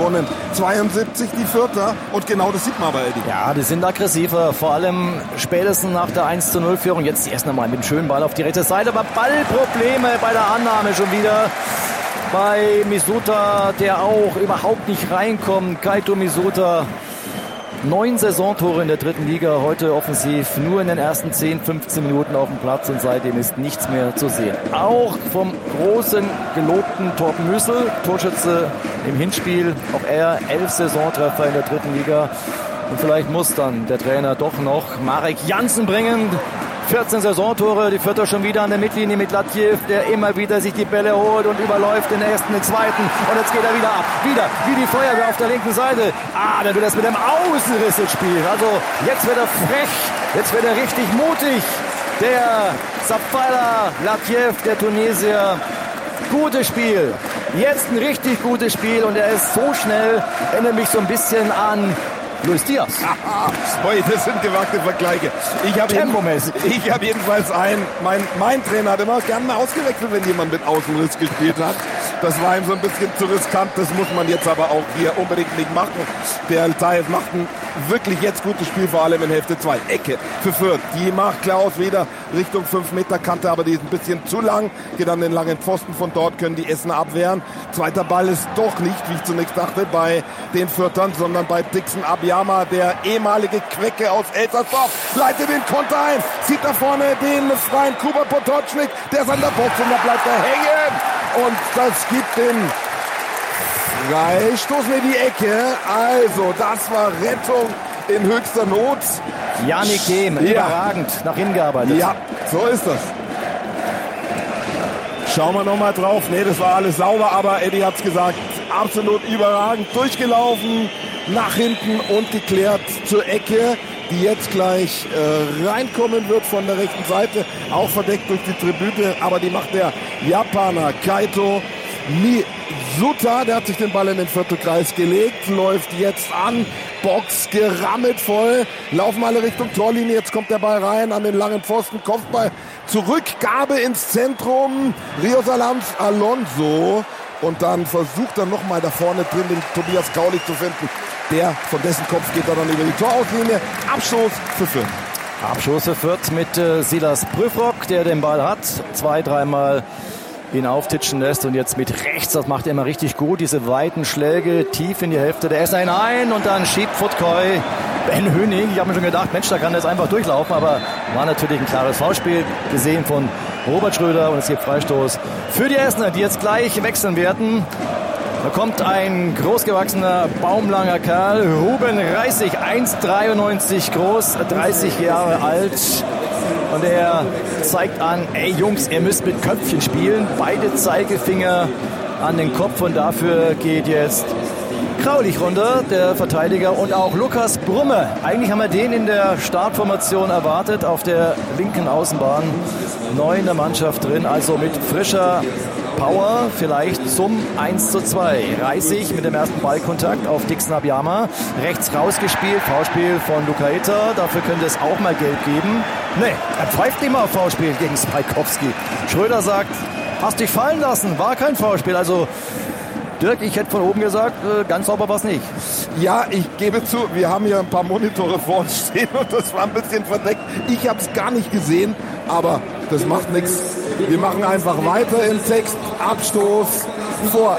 gewonnen. 72 die Vierter und genau das sieht man aber, Eddie. Ja, die sind aggressiver, vor allem spätestens nach der 1:0-Führung. Jetzt erst nochmal mit einem schönen Ball auf die rechte Seite, aber Ballprobleme bei der Annahme schon wieder. Bei Misuta, der auch überhaupt nicht reinkommt. Kaito Misuta, 9 Saisontore in der dritten Liga, heute offensiv nur in den ersten 10, 15 Minuten auf dem Platz und seitdem ist nichts mehr zu sehen. Auch vom großen, gelobten Torben Müssel, Torschütze im Hinspiel, auch er 11 Saisontreffer in der dritten Liga. Und vielleicht muss dann der Trainer doch noch Marek Jansen bringen. 14 Saisontore, die Vierter schon wieder an der Mittellinie mit Latjev, der immer wieder sich die Bälle holt und überläuft den ersten, den zweiten. Und jetzt geht er wieder ab. Wieder wie die Feuerwehr auf der linken Seite. Dann wird er es mit dem Außenriss jetzt spielen. Also jetzt wird er frech, jetzt wird er richtig mutig. Der Safaila Latjev, der Tunesier. Gutes Spiel. Jetzt ein richtig gutes Spiel und er ist so schnell, erinnert mich so ein bisschen an Luis Diaz. Das sind gewagte Vergleiche. Ich habe jedenfalls mein Trainer hat immer gerne mal ausgewechselt, wenn jemand mit Außenriss gespielt hat. Das war ihm so ein bisschen zu riskant. Das muss man jetzt aber auch hier unbedingt nicht machen. Der Altaev macht ein wirklich jetzt gutes Spiel, vor allem in Hälfte 2. Ecke für Fürth. Die macht Klaus wieder Richtung 5-Meter-Kante, aber die ist ein bisschen zu lang. Geht an den langen Pfosten. Von dort können die Essener abwehren. Zweiter Ball ist doch nicht, wie ich zunächst dachte, bei den Fürthern, sondern bei Dixon Abiyama, der ehemalige Quecke aus Eltersdorf, leitet den Konter ein. Sieht da vorne den freien Kuba Potocznik, der ist an der Box und da bleibt er hängen. Und das gibt den Freistoß in die Ecke. Also, das war Rettung in höchster Not. Yannick Dehm, überragend nach innen gearbeitet. Ja, so ist das. Schauen wir nochmal drauf. Nee, das war alles sauber, aber Eddie hat's gesagt, absolut überragend. Durchgelaufen, nach hinten und geklärt zur Ecke, die jetzt gleich reinkommen wird von der rechten Seite. Auch verdeckt durch die Tribüne, aber die macht der Japaner Kaito Misuta. Der hat sich den Ball in den Viertelkreis gelegt, läuft jetzt an. Box gerammelt voll, laufen alle Richtung Torlinie, jetzt kommt der Ball rein an den langen Pfosten, Kopfball zurück, Gabe ins Zentrum, Rios Alonso und dann versucht er nochmal da vorne drin den Tobias Kaulich zu finden, von dessen Kopf geht er dann über die Torauslinie, Abstoß für Fürth. Abstoß für Fürth mit Silas Prüfrock, der den Ball hat, 2-3 Mal ihn auftitschen lässt und jetzt mit rechts, das macht er immer richtig gut, diese weiten Schläge tief in die Hälfte der Essener hinein und dann schiebt Futkoy Ben Höning. Ich habe mir schon gedacht, Mensch, da kann er jetzt einfach durchlaufen, aber war natürlich ein klares Foulspiel, gesehen von Robert Schröder und es gibt Freistoß für die Essener, die jetzt gleich wechseln werden. Da kommt ein großgewachsener, baumlanger Kerl, Ruben Reissig, 1,93 groß, 30 Jahre alt. Und er zeigt an, ey Jungs, ihr müsst mit Köpfchen spielen. Beide Zeigefinger an den Kopf und dafür geht jetzt Kraulich runter, der Verteidiger, und auch Lukas Brumme. Eigentlich haben wir den in der Startformation erwartet, auf der linken Außenbahn. Neu in der Mannschaft drin, also mit frischer Power vielleicht zum 1:2. Reissig mit dem ersten Ballkontakt auf Dixon Abiyama. Rechts rausgespielt, Foulspiel von Lukaeta. Dafür könnte es auch mal Gelb geben. Nee, er pfeift nicht mal auf Foulspiel gegen Spajkowski. Schröder sagt, hast dich fallen lassen, war kein Foulspiel. Also Dirk, ich hätte von oben gesagt, ganz sauber war es nicht. Ja, ich gebe zu, wir haben hier ein paar Monitore vor uns stehen und das war ein bisschen verdeckt. Ich habe es gar nicht gesehen, aber das macht nichts. Wir machen einfach weiter im Text. Abstoß vor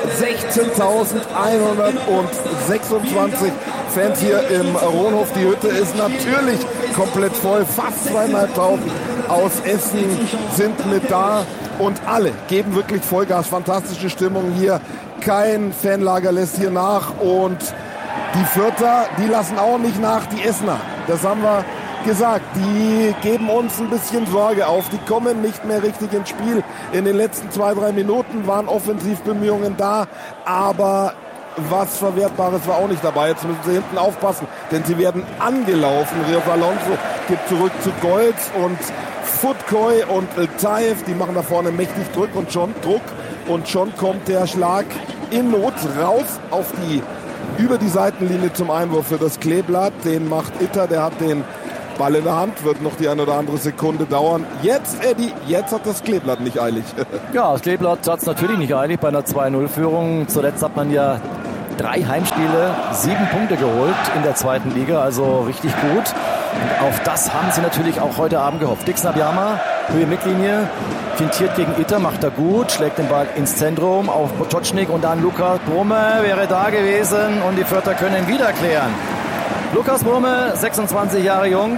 16.126 Fans hier im Ronhof. Die Hütte ist natürlich komplett voll. Fast 2.500 aus Essen sind mit da. Und alle geben wirklich Vollgas. Fantastische Stimmung hier. Kein Fanlager lässt hier nach. Und die Fürther, die lassen auch nicht nach. Die Essener, das haben wir gesagt, die geben uns ein bisschen Sorge auf. Die kommen nicht mehr richtig ins Spiel. In den letzten 2-3 Minuten waren Offensivbemühungen da, aber was Verwertbares war auch nicht dabei. Jetzt müssen sie hinten aufpassen, denn sie werden angelaufen. Rios Alonso geht zurück zu Goltz und Futkoy und Taev, die machen da vorne mächtig Druck und schon kommt der Schlag in Not raus über die Seitenlinie zum Einwurf für das Kleeblatt. Den macht Itter, der hat den Ball in der Hand, wird noch die eine oder andere Sekunde dauern. Jetzt, Eddie, jetzt hat das Kleeblatt nicht eilig. Ja, das Kleeblatt hat es natürlich nicht eilig bei einer 2-0-Führung. Zuletzt hat man ja 3 Heimspiele 7 Punkte geholt in der zweiten Liga, also richtig gut. Und auf das haben sie natürlich auch heute Abend gehofft. Dixon Abiyama, Höhe Mittellinie, fintiert gegen Itter, macht er gut, schlägt den Ball ins Zentrum auf Potocznik und dann Lukas Brumme wäre da gewesen und die Fürther können ihn wieder klären. Lukas Brumme, 26 Jahre jung,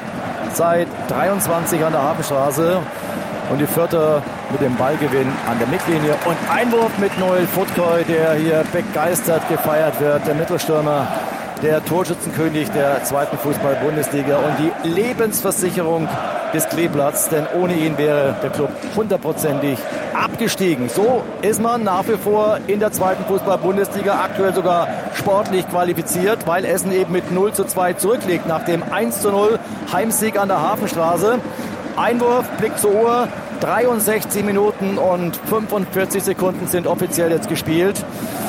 seit 23 an der Hafenstraße und die Fürther mit dem Ballgewinn an der Mittellinie und Einwurf mit Noel Futkoy, der hier begeistert gefeiert wird, der Mittelstürmer, der Torschützenkönig der zweiten Fußball-Bundesliga und die Lebensversicherung des Kleeblatts, denn ohne ihn wäre der Club hundertprozentig abgestiegen. So ist man nach wie vor in der zweiten Fußball-Bundesliga, aktuell sogar sportlich qualifiziert, weil Essen eben mit 0:2 zurückliegt nach dem 1:0 Heimsieg an der Hafenstraße. Einwurf, Blick zur Uhr, 63 Minuten und 45 Sekunden sind offiziell jetzt gespielt.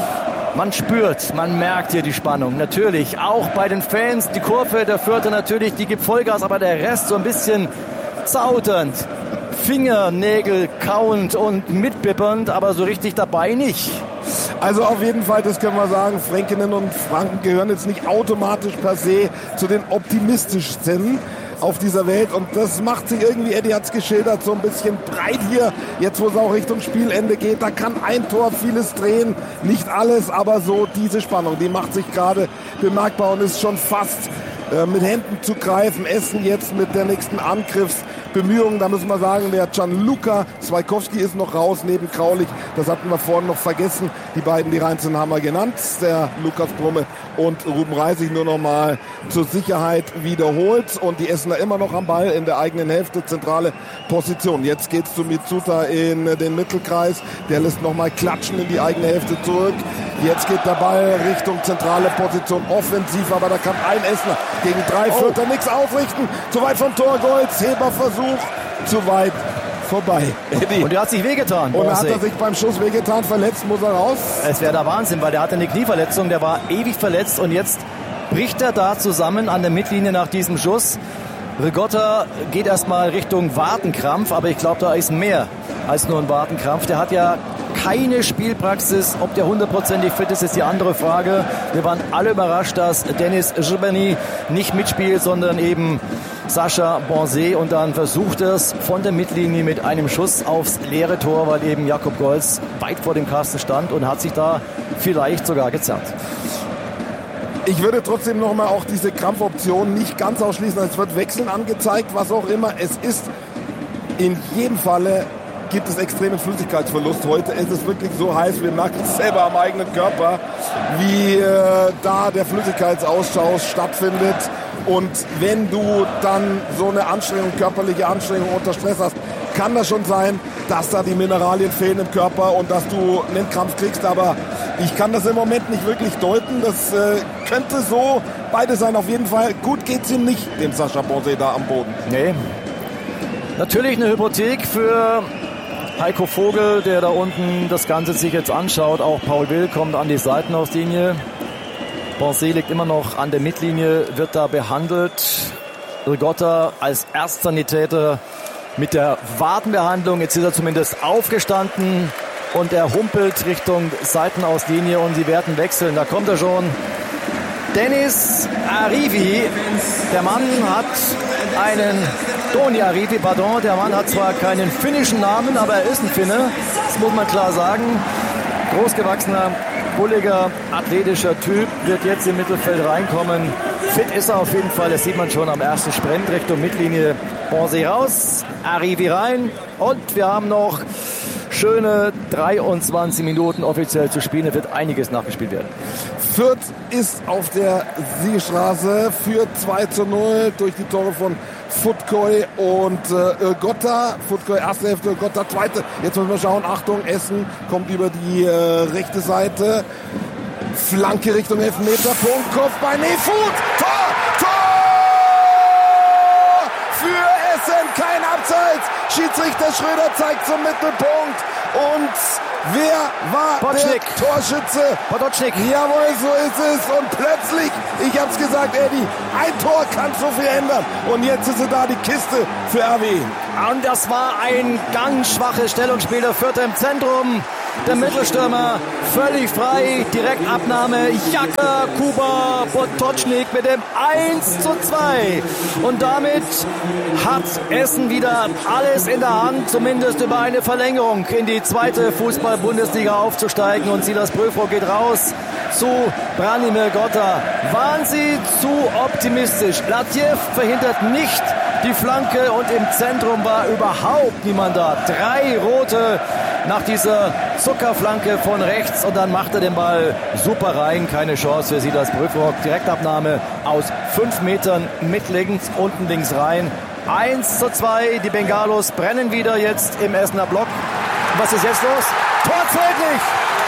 Man spürt, man merkt hier die Spannung. Natürlich, auch bei den Fans, die Kurve der Fürther natürlich, die gibt Vollgas, aber der Rest so ein bisschen zauternd, Fingernägel kauend und mitbippernd, aber so richtig dabei nicht. Also auf jeden Fall, das können wir sagen, Fränkinnen und Franken gehören jetzt nicht automatisch per se zu den optimistischsten auf dieser Welt und das macht sich irgendwie, Eddie hat es geschildert, so ein bisschen breit hier, jetzt wo es auch Richtung Spielende geht, da kann ein Tor vieles drehen, nicht alles, aber so diese Spannung, die macht sich gerade bemerkbar und ist schon fast mit Händen zu greifen. Essen jetzt mit der nächsten Angriffsbemühung, da müssen wir sagen, der Gianluca Swaikowski ist noch raus, neben Kraulich, das hatten wir vorhin noch vergessen, die beiden, die rein sind, haben wir genannt, der Lukas Brumme und Ruben Reisig nur noch mal zur Sicherheit wiederholt und die Essener immer noch am Ball in der eigenen Hälfte, zentrale Position. Jetzt geht's zu Mitsuta in den Mittelkreis, der lässt noch mal klatschen in die eigene Hälfte zurück. Jetzt geht der Ball Richtung zentrale Position, offensiv, aber da kann ein Essener gegen 3 Fürther nichts ausrichten. Zu weit vom Tor Golz, Heberversuch, zu weit vorbei. Eddie. Und er hat sich wehgetan. Und hat er sich beim Schuss wehgetan, verletzt, muss er raus. Es wäre der Wahnsinn, weil der hatte eine Knieverletzung, der war ewig verletzt und jetzt bricht er da zusammen an der Mittellinie nach diesem Schuss. Rigotta geht erstmal Richtung Wadenkrampf, aber ich glaube, da ist mehr als nur ein Wadenkrampf. Der hat ja keine Spielpraxis. Ob der hundertprozentig fit ist die andere Frage. Wir waren alle überrascht, dass Dennis Gibani nicht mitspielt, sondern eben Sascha Bonset. Und dann versucht er es von der Mittellinie mit einem Schuss aufs leere Tor, weil eben Jakob Golz weit vor dem Kasten stand und hat sich da vielleicht sogar gezerrt. Ich würde trotzdem nochmal auch diese Krampfoption nicht ganz ausschließen. Es wird Wechseln angezeigt, was auch immer. Es ist in jedem Falle gibt es extremen Flüssigkeitsverlust. Heute ist es wirklich so heiß, wir merken es selber am eigenen Körper, wie da der Flüssigkeitsaustausch stattfindet. Und wenn du dann so eine Anstrengung, körperliche Anstrengung unter Stress hast, kann das schon sein, dass da die Mineralien fehlen im Körper und dass du einen Krampf kriegst. Aber ich kann das im Moment nicht wirklich deuten. Das könnte so beides sein. Auf jeden Fall gut geht's ihm nicht, dem Sascha Bonset da am Boden. Nee. Natürlich eine Hypothek für Heiko Vogel, der da unten das Ganze sich jetzt anschaut. Auch Paul Will kommt an die Seitenauslinie. Bonset liegt immer noch an der Mittellinie, wird da behandelt. Rigotta als Erstsanitäter mit der Wadenbehandlung. Jetzt ist er zumindest aufgestanden und er humpelt Richtung Seitenauslinie und sie werden wechseln. Da kommt er schon. Dennis Arrivi, der Mann hat Toni Arrivi, pardon, der Mann hat zwar keinen finnischen Namen, aber er ist ein Finne, das muss man klar sagen. Großgewachsener, bulliger, athletischer Typ, wird jetzt im Mittelfeld reinkommen. Fit ist er auf jeden Fall, das sieht man schon am ersten Sprint Richtung Mittellinie. Bonset raus, Arrivi rein und wir haben noch schöne 23 Minuten offiziell zu spielen. Es wird einiges nachgespielt werden. Fürth ist auf der Siegestraße, führt 2:0 durch die Tore von Futkoy und Gotta. Futkoy erste Hälfte, Gotta zweite. Jetzt müssen wir schauen, Achtung, Essen kommt über die rechte Seite. Flanke Richtung Elfmeterpunkt, Kopfball, Fuß, Tor! Für Essen, kein Abseits. Schiedsrichter Schröder zeigt zum Mittelpunkt. Und wer war Potocznik. Der Torschütze? Potocznik. Jawohl, so ist es. Und plötzlich, ich hab's gesagt, Eddie, ein Tor kann so viel ändern. Und jetzt ist da die Kiste für RW. Und das war ein ganz schwaches Stellungsspiel der Fürther im Zentrum. Der Mittelstürmer völlig frei. Direktabnahme. Jaka, Kuba, Potocznik mit dem 1:2. Und damit hat Essen wieder alles in der Hand, zumindest über eine Verlängerung in die zweite Fußball-Bundesliga aufzusteigen. Und Silas Pröfrock geht raus zu Branimir Gotta. Waren sie zu optimistisch? Latjev verhindert nicht die Flanke und im Zentrum war überhaupt niemand da. 3 Rote nach dieser Zuckerflanke von rechts und dann macht er den Ball super rein. Keine Chance für Silas Pröfrock. Direktabnahme aus 5 Metern mit links, unten links rein. 1:2. Die Bengalos brennen wieder jetzt im Essener Block. Was ist jetzt los? Tor zählt nicht!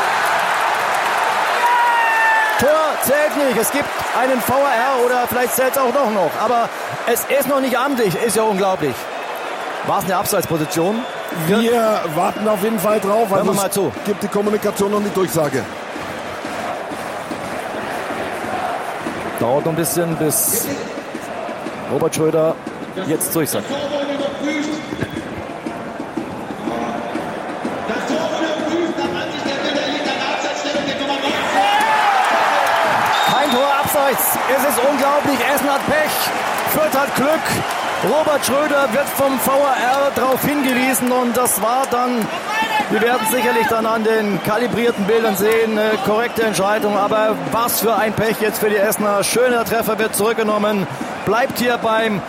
Tor zählt nicht. Es gibt einen VAR oder vielleicht zählt es auch noch. Aber es ist noch nicht amtlich. Ist ja unglaublich. War es eine Abseitsposition? Wir warten auf jeden Fall drauf. Hören wir mal zu. Es gibt die Kommunikation und die Durchsage. Dauert noch ein bisschen, bis Robert Schröder jetzt durchsagt. Es ist unglaublich, Essen hat Pech, Fürth hat Glück. Robert Schröder wird vom VAR darauf hingewiesen und das war dann, wir werden sicherlich dann an den kalibrierten Bildern sehen, eine korrekte Entscheidung, aber was für ein Pech jetzt für die Essener. Schöner Treffer wird zurückgenommen, bleibt hier beim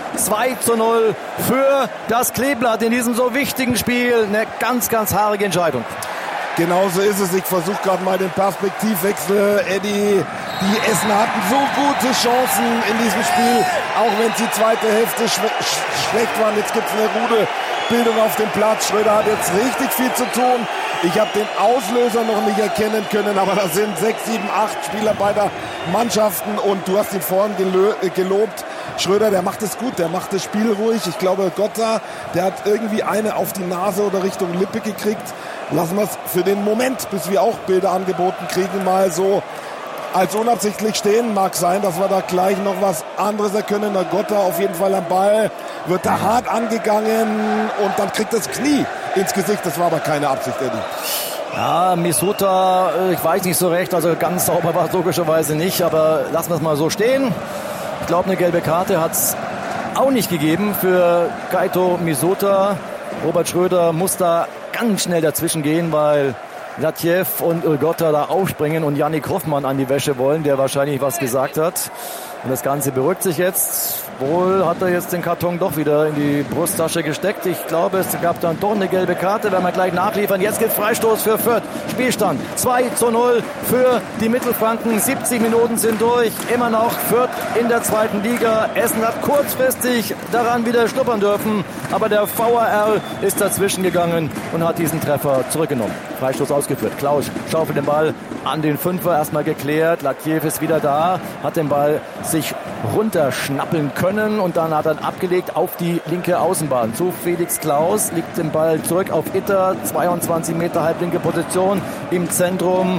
2:0 für das Kleeblatt in diesem so wichtigen Spiel. Eine ganz, ganz haarige Entscheidung. Genauso ist es. Ich versuche gerade mal den Perspektivwechsel. Eddie, die Essener hatten so gute Chancen in diesem Spiel, auch wenn die zweite Hälfte schlecht waren. Jetzt gibt es eine Rudelbildung auf dem Platz. Schröder hat jetzt richtig viel zu tun. Ich habe den Auslöser noch nicht erkennen können, aber da sind 6, 7, 8 Spieler beider Mannschaften und du hast ihn vorhin gelobt. Schröder, der macht es gut, der macht das Spiel ruhig. Ich glaube, Gotta, der hat irgendwie eine auf die Nase oder Richtung Lippe gekriegt. Lassen wir es für den Moment, bis wir auch Bilder angeboten kriegen, mal so als unabsichtlich stehen. Mag sein, dass wir da gleich noch was anderes erkennen. Der Gotta auf jeden Fall am Ball, wird da hart angegangen und dann kriegt das Knie ins Gesicht. Das war aber keine Absicht, Eddie. Ja, Misuta, ich weiß nicht so recht, also ganz sauber war es logischerweise nicht, aber lassen wir es mal so stehen. Ich glaube, eine gelbe Karte hat es auch nicht gegeben für Kaito Misuta. Robert Schröder muss da ganz schnell dazwischen gehen, weil Latjev und Gotta da aufspringen und Yannick Hoffmann an die Wäsche wollen, der wahrscheinlich was gesagt hat. Und das Ganze beruhigt sich jetzt. Wohl hat er jetzt den Karton doch wieder in die Brusttasche gesteckt. Ich glaube, es gab dann doch eine gelbe Karte, werden wir gleich nachliefern. Jetzt gibt Freistoß für Fürth. Spielstand 2:0 für die Mittelfranken. 70 Minuten sind durch. Immer noch Fürth in der zweiten Liga. Essen hat kurzfristig daran wieder schnuppern dürfen. Aber der VAR ist dazwischen gegangen und hat diesen Treffer zurückgenommen. Freistoß ausgeführt. Klausch schaufelt den Ball an den Fünfer. Erstmal geklärt. Latjev ist wieder da. Hat den Ball sich runterschnappeln können und dann hat er abgelegt auf die linke Außenbahn zu Felix Klaus, liegt den Ball zurück auf Itter, 22 Meter halblinke Position im Zentrum.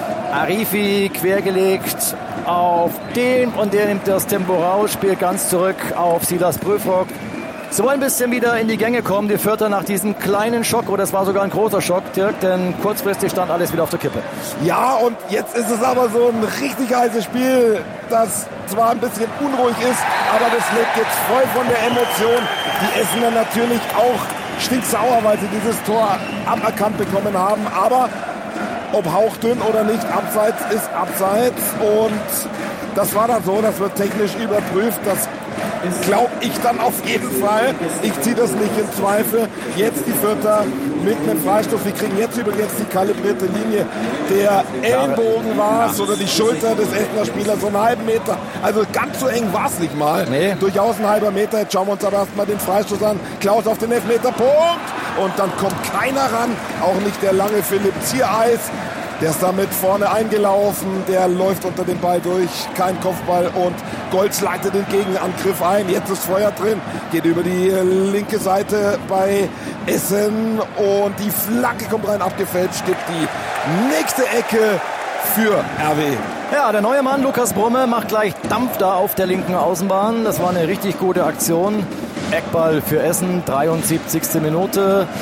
Arifi quergelegt auf den und der nimmt das Tempo raus, spielt ganz zurück auf Silas Pröfrock. Sie wollen ein bisschen wieder in die Gänge kommen, die Fürther nach diesem kleinen Schock, oder es war sogar ein großer Schock, Dirk, denn kurzfristig stand alles wieder auf der Kippe. Ja, und jetzt ist es aber so ein richtig heißes Spiel, das zwar ein bisschen unruhig ist, aber das lebt jetzt voll von der Emotion. Die Essener natürlich auch stinksauer, weil sie dieses Tor aberkannt bekommen haben, aber ob hauchdünn oder nicht, abseits ist abseits und das war dann so, das wird technisch überprüft, das glaube ich dann auf jeden Fall. Ich ziehe das nicht in Zweifel. Jetzt die Fürther mit einem Freistoß. Wir kriegen jetzt übrigens die kalibrierte Linie. Der Ellenbogen war es oder die Schulter des Essener Spielers, so einen halben Meter. Also ganz so eng war es nicht mal. Nee. Durchaus ein halber Meter. Jetzt schauen wir uns aber erstmal den Freistoß an. Klaus auf den Elfmeterpunkt. Und dann kommt keiner ran. Auch nicht der lange Philipp Ziereis. Der ist damit vorne eingelaufen, der läuft unter den Ball durch, kein Kopfball und Golz leitet den Gegenangriff ein. Jetzt ist Feuer drin, geht über die linke Seite bei Essen und die Flanke kommt rein, abgefälscht, gibt die nächste Ecke für RW. Ja, der neue Mann Lukas Brumme macht gleich Dampf da auf der linken Außenbahn. Das war eine richtig gute Aktion. Eckball für Essen, 73. Minute.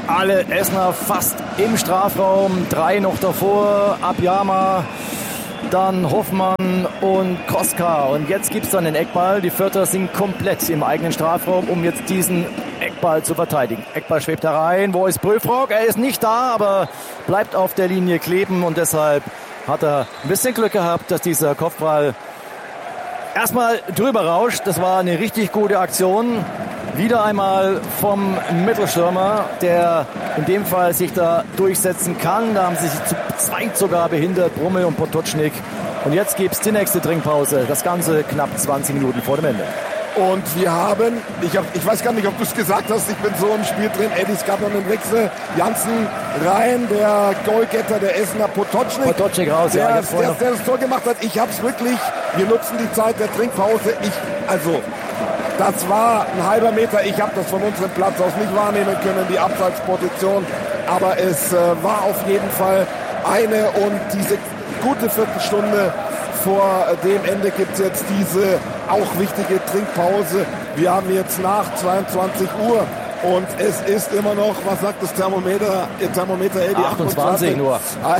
alle Essener fast im Strafraum. 3 noch davor, Abiyama, dann Hoffmann und Koska. Und jetzt gibt es dann den Eckball. Die Fürther sind komplett im eigenen Strafraum, um jetzt diesen Eckball zu verteidigen. Eckball schwebt da rein. Wo ist Prüfrock? Er ist nicht da, aber bleibt auf der Linie kleben. Und deshalb hat er ein bisschen Glück gehabt, dass dieser Kopfball erstmal drüber rauscht. Das war eine richtig gute Aktion. Wieder einmal vom Mittelstürmer, der in dem Fall sich da durchsetzen kann. Da haben sie sich zu zweit sogar behindert, Brummel und Potočnik. Und jetzt gibt es die nächste Trinkpause. Das Ganze knapp 20 Minuten vor dem Ende. Und wir haben, ich weiß gar nicht, ob du es gesagt hast, ich bin so im Spiel drin, Eddie, es gab noch einen Wechsel, Janssen rein, der Goalgetter der Essener Potočnik. Potočnik raus, der das Tor gemacht hat. Ich hab's wirklich, wir nutzen die Zeit der Trinkpause. Das war ein halber Meter, ich habe das von unserem Platz aus nicht wahrnehmen können, die Abseitsposition, aber es war auf jeden Fall eine, und diese gute Viertelstunde vor dem Ende gibt es jetzt diese auch wichtige Trinkpause. Wir haben jetzt nach 22 Uhr und es ist immer noch, was sagt das Thermometer, Eddie? 28 nur.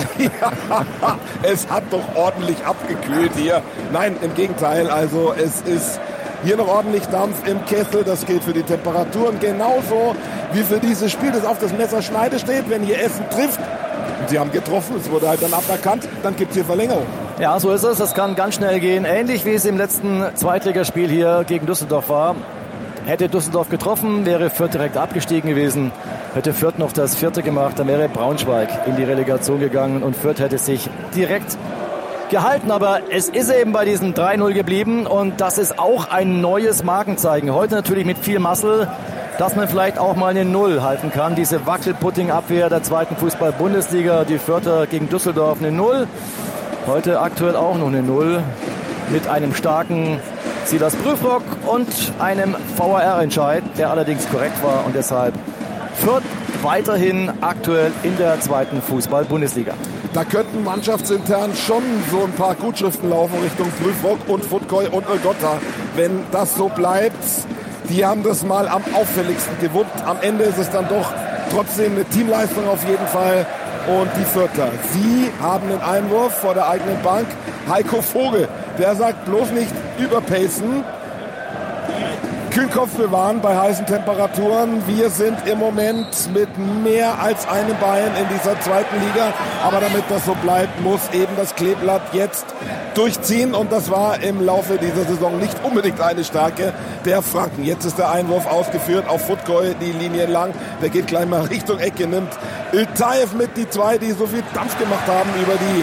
Ja, es hat doch ordentlich abgekühlt hier. Nein, im Gegenteil, also es ist hier noch ordentlich Dampf im Kessel. Das gilt für die Temperaturen genauso wie für dieses Spiel, das auf das Messerschneide steht. Wenn hier Essen trifft, und sie haben getroffen, es wurde halt dann aberkannt, dann gibt es hier Verlängerung. Ja, so ist es. Das kann ganz schnell gehen. Ähnlich wie es im letzten Zweitligaspiel hier gegen Düsseldorf war. Hätte Düsseldorf getroffen, wäre Fürth direkt abgestiegen gewesen. Hätte Fürth noch das 4. gemacht, dann wäre Braunschweig in die Relegation gegangen und Fürth hätte sich direkt gehalten. Aber es ist eben bei diesem 3-0 geblieben und das ist auch ein neues Markenzeichen. Heute natürlich mit viel Muscle, dass man vielleicht auch mal eine 0 halten kann. Diese Wackelpudding-Abwehr der 2. Fußball-Bundesliga, die Fürther gegen Düsseldorf eine 0. Heute aktuell auch noch eine 0 mit einem starken Silas Prüfrock und einem VAR-Entscheid, der allerdings korrekt war und deshalb Fürth weiterhin aktuell in der 2. Fußball-Bundesliga. Da könnten mannschaftsintern schon so ein paar Gutschriften laufen Richtung Prüfrock und Futkoi und Olgotta, wenn das so bleibt. Die haben das mal am auffälligsten gewuppt. Am Ende ist es dann doch trotzdem eine Teamleistung auf jeden Fall. Und die Fürther, sie haben einen Einwurf vor der eigenen Bank. Heiko Vogel, der sagt bloß nicht überpacen, Kühlkopf bewahren bei heißen Temperaturen. Wir sind im Moment mit mehr als einem Bein in dieser 2. Liga. Aber damit das so bleibt, muss eben das Kleeblatt jetzt durchziehen. Und das war im Laufe dieser Saison nicht unbedingt eine Stärke der Franken. Jetzt ist der Einwurf ausgeführt auf Futkoi, die Linie lang. Der geht gleich mal Richtung Ecke, nimmt Iltaev mit, die zwei, die so viel Dampf gemacht haben über die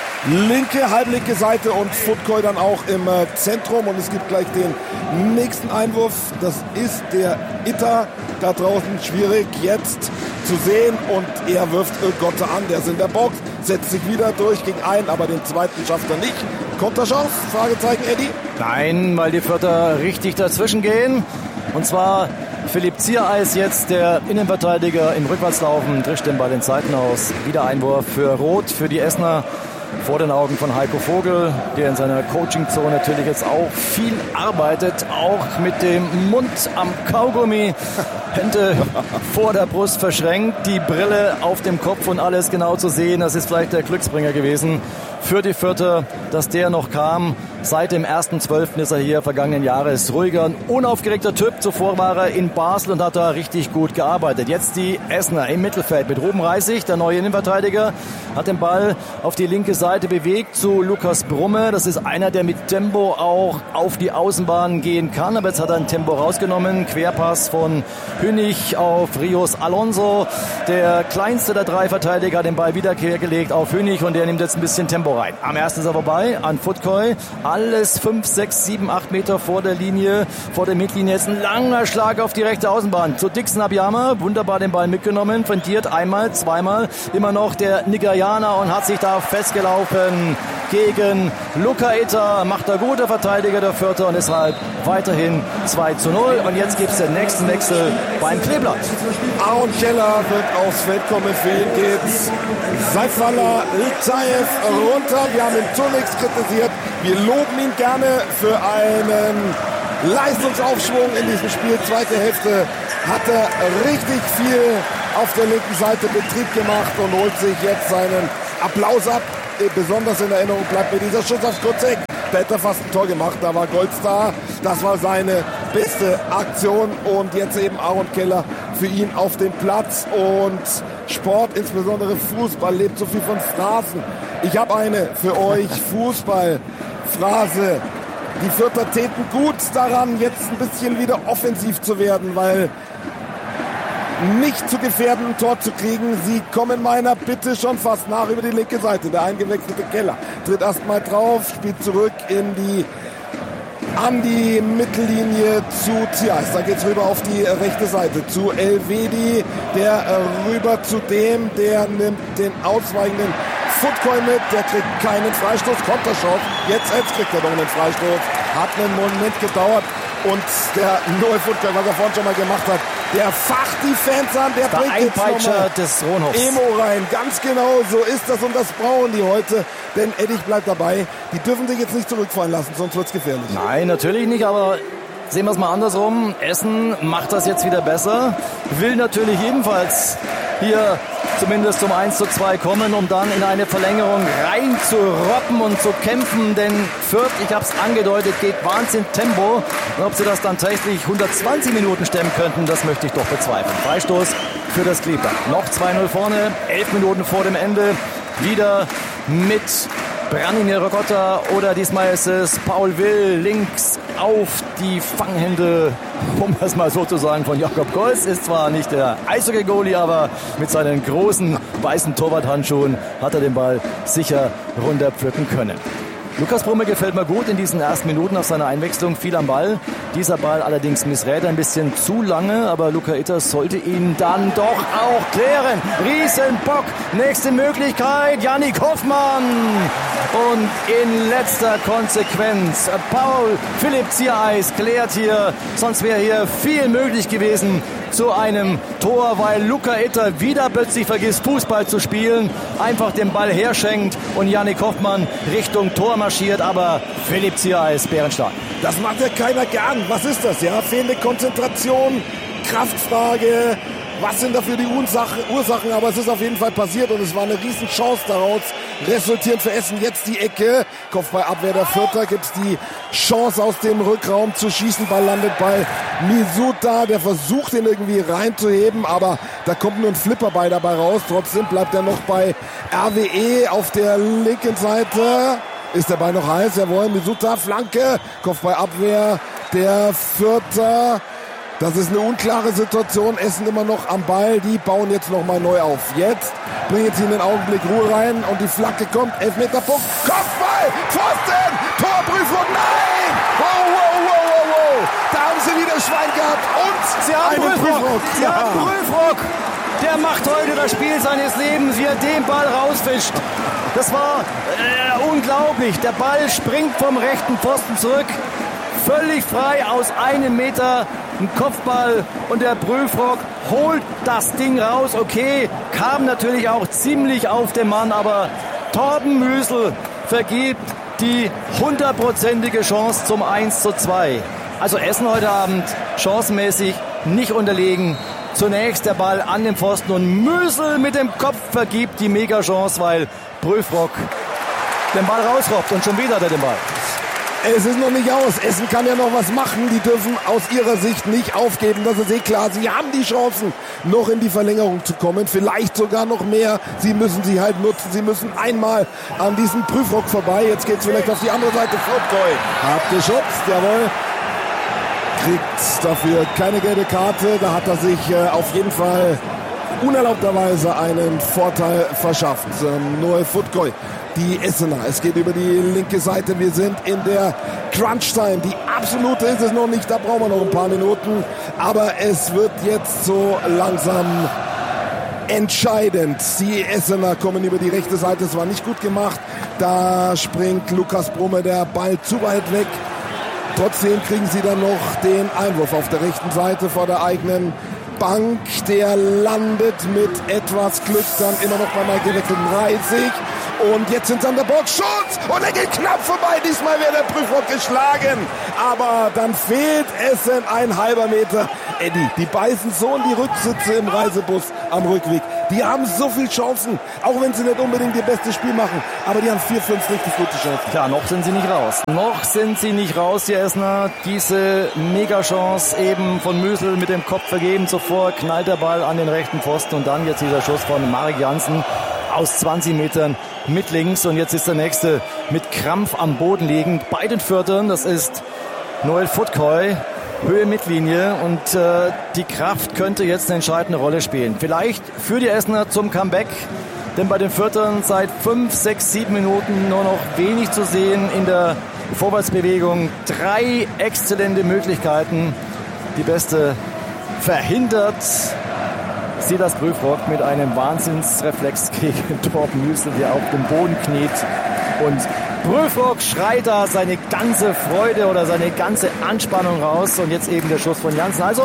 halblinke Seite und Futkoi dann auch im Zentrum. Und es gibt gleich den nächsten Einwurf. Das ist der Itter da draußen. Schwierig jetzt zu sehen. Und er wirft Olgotta an. Der ist in der Box, setzt sich wieder durch gegen einen, aber den zweiten schafft er nicht. Konterchance? Fragezeichen, Eddie? Nein, weil die Fürther richtig dazwischen gehen. Und zwar Philipp Ziereis jetzt, der Innenverteidiger im Rückwärtslaufen, drischt den Ball in Seiten aus. Wieder Einwurf für Rot für die Essener. Vor den Augen von Heiko Vogel, der in seiner Coaching-Zone natürlich jetzt auch viel arbeitet, auch mit dem Mund am Kaugummi, Hände vor der Brust verschränkt, die Brille auf dem Kopf und alles genau zu sehen. Das ist vielleicht der Glücksbringer gewesen für die Fürther, dass der noch kam. Seit dem 1.12. ist er hier vergangenen Jahres ruhiger, ein unaufgeregter Typ. Zuvor war er in Basel und hat da richtig gut gearbeitet. Jetzt die Essener im Mittelfeld mit Ruben Reissig, der neue Innenverteidiger, hat den Ball auf die linke Seite bewegt zu Lukas Brumme. Das ist einer, der mit Tempo auch auf die Außenbahn gehen kann. Aber jetzt hat er ein Tempo rausgenommen. Querpass von Hünig auf Rios Alonso. Der kleinste der 3 Verteidiger hat den Ball wieder quergelegt auf Hünig und der nimmt jetzt ein bisschen Tempo rein. Am ersten ist er vorbei an Futkoi. Alles 5, 6, 7, 8 Meter vor der Linie, vor der Mittellinie. Jetzt ein langer Schlag auf die rechte Außenbahn. Zu Dixon Abiyama, wunderbar den Ball mitgenommen, feintiert einmal, zweimal. Immer noch der Nigerianer und hat sich da festgelaufen gegen Luca Itter. Macht er guter Verteidiger der Fürther und deshalb weiterhin 2:0. Und jetzt gibt es den nächsten Wechsel beim Kleeblatt. Aaron Scheller wird aufs Feld kommen. Für ihn geht's Seifwaller, Iltaev runter. Wir haben ihn zunächst kritisiert. Wir loben ihn gerne für einen Leistungsaufschwung in diesem Spiel. Zweite Hälfte hat er richtig viel auf der linken Seite Betrieb gemacht und holt sich jetzt seinen Applaus ab. Besonders in Erinnerung bleibt mir dieser Schuss aufs Kurzeck. Da hätte er fast ein Tor gemacht, da war Goldstar. Das war seine beste Aktion und jetzt eben Aaron Keller für ihn auf dem Platz. Und Sport, insbesondere Fußball, lebt so viel von Phrasen. Ich habe eine für euch, Fußballphrase. Die Fürther täten gut daran, jetzt ein bisschen wieder offensiv zu werden, weil nicht zu gefährden, ein Tor zu kriegen. Sie kommen meiner Bitte schon fast nach über die linke Seite. Der eingewechselte Keller tritt erstmal drauf, spielt zurück an die Mittellinie zu Zias. Da geht's rüber auf die rechte Seite zu Elvedi, der rüber zu dem, der nimmt den ausweichenden Footcoin mit, der kriegt keinen Freistoß, Konterchance. Jetzt kriegt er doch einen Freistoß. Hat einen Moment gedauert. Und der neue Footcoin, was er vorhin schon mal gemacht hat, der facht die Fans an, der bringt jetzt Einpeitscher des Ronhofs. Emo rein. Ganz genau, so ist das und das brauchen die heute. Denn Eddich bleibt dabei. Die dürfen sich jetzt nicht zurückfallen lassen, sonst wird's gefährlich. Nein, natürlich nicht, aber sehen wir es mal andersrum. Essen macht das jetzt wieder besser. Will natürlich ebenfalls hier zumindest zum 1:2 kommen, um dann in eine Verlängerung rein zu robben und zu kämpfen. Denn Fürth, ich habe es angedeutet, geht Wahnsinn Tempo. Und ob sie das dann tatsächlich 120 Minuten stemmen könnten, das möchte ich doch bezweifeln. Freistoß für das Kleeblatt. Noch 2:0 vorne, 11 Minuten vor dem Ende. Wieder mit Branimir Rogotta oder diesmal ist es Paul Will links auf die Fanghände, um das mal so zu sagen, von Jakob Golz. Ist zwar nicht der Eishockey-Goalie, aber mit seinen großen weißen Torwarthandschuhen hat er den Ball sicher runterpflücken können. Lukas Brumme gefällt mir gut in diesen ersten Minuten auf seiner Einwechslung, viel am Ball. Dieser Ball allerdings missrät ein bisschen zu lange, aber Luca Itters sollte ihn dann doch auch klären. Riesenbock, nächste Möglichkeit, Yannick Hoffmann. Und in letzter Konsequenz, Paul Philipp Ziereis klärt hier, sonst wäre hier viel möglich gewesen zu einem Tor, weil Luca Itter wieder plötzlich vergisst, Fußball zu spielen, einfach den Ball herschenkt und Yannick Hoffmann Richtung Tor marschiert, aber Philipp Ziereis bärenstark. Das macht ja keiner gern. Was ist das, ja? Fehlende Konzentration, Kraftfrage. Was sind dafür die Ursachen? Aber es ist auf jeden Fall passiert und es war eine Riesenchance daraus. Resultierend für Essen jetzt die Ecke. Kopfballabwehr der Fürther, gibt's die Chance aus dem Rückraum zu schießen. Ball landet bei Misuta, der versucht ihn irgendwie reinzuheben, aber da kommt nur ein Flipperball dabei raus. Trotzdem bleibt er noch bei RWE auf der linken Seite. Ist der Ball noch heiß? Jawohl, Misuta, Flanke, Kopfballabwehr der Fürther. Das ist eine unklare Situation. Essen immer noch am Ball. Die bauen jetzt nochmal neu auf. Jetzt bringen sie in den Augenblick Ruhe rein und die Flanke kommt. Elfmeterpunkt. Kopfball! Pfosten! Torprüfung! Nein! Wow! Da haben sie wieder Schwein gehabt. Und sie haben Prüfrock. Sie haben Prüfrock. Der macht heute das Spiel seines Lebens, wie er den Ball rausfischt. Das war unglaublich. Der Ball springt vom rechten Pfosten zurück. Völlig frei aus 1 Meter, ein Kopfball und der Prüfrock holt das Ding raus. Okay, kam natürlich auch ziemlich auf den Mann, aber Torben Müsel vergibt die 100%ige Chance zum 1:2. Also Essen heute Abend chancenmäßig nicht unterlegen. Zunächst der Ball an den Pfosten und Müsel mit dem Kopf vergibt die Mega-Chance, weil Prüfrock den Ball rausrobbt und schon wieder hat er den Ball. Es ist noch nicht aus. Essen kann ja noch was machen. Die dürfen aus ihrer Sicht nicht aufgeben. Das ist klar. Sie haben die Chancen, noch in die Verlängerung zu kommen. Vielleicht sogar noch mehr. Sie müssen sie halt nutzen. Sie müssen einmal an diesem Prüfrock vorbei. Jetzt geht's vielleicht auf die andere Seite. Footcoin hat geschubst. Jawohl. Kriegt dafür keine gelbe Karte. Da hat er sich auf jeden Fall unerlaubterweise einen Vorteil verschafft. Noel Footcoin. Die Essener. Es geht über die linke Seite. Wir sind in der Crunch-Time. Die absolute ist es noch nicht. Da brauchen wir noch ein paar Minuten. Aber es wird jetzt so langsam entscheidend. Die Essener kommen über die rechte Seite. Es war nicht gut gemacht. Da springt Lukas Brumme der Ball zu weit weg. Trotzdem kriegen sie dann noch den Einwurf auf der rechten Seite vor der eigenen Bank. Der landet mit etwas Glück dann immer noch bei mal gewechselten 30. Und jetzt sind sie an der Box. Schutz! Und er geht knapp vorbei. Diesmal wird der Prüfrock geschlagen. Aber dann fehlt Essen ein halber Meter. Eddie, die beißen so in die Rücksitze im Reisebus am Rückweg. Die haben so viele Chancen, auch wenn sie nicht unbedingt ihr bestes Spiel machen. Aber die haben 4, 5 richtig gute Chancen. Ja, noch sind sie nicht raus. Noch sind sie nicht raus, die Essener. Diese Mega-Chance eben von Müsel mit dem Kopf vergeben. Zuvor knallt der Ball an den rechten Pfosten und dann jetzt dieser Schuss von Marek Jansen aus 20 Metern mit links. Und jetzt ist der nächste mit Krampf am Boden liegend bei den Viertern. Das ist Noel Futkoy. Höhe Mittellinie und die Kraft könnte jetzt eine entscheidende Rolle spielen. Vielleicht für die Essener zum Comeback, denn bei den Viertern seit 5, 6, 7 Minuten nur noch wenig zu sehen in der Vorwärtsbewegung. 3 exzellente Möglichkeiten. Die beste verhindert Silas Prüfrock mit einem Wahnsinnsreflex gegen Torben Müsel, der auf dem Boden kniet. Und Prüfrock schreit da seine ganze Freude oder seine ganze Anspannung raus. Und jetzt eben der Schuss von Jansen. Also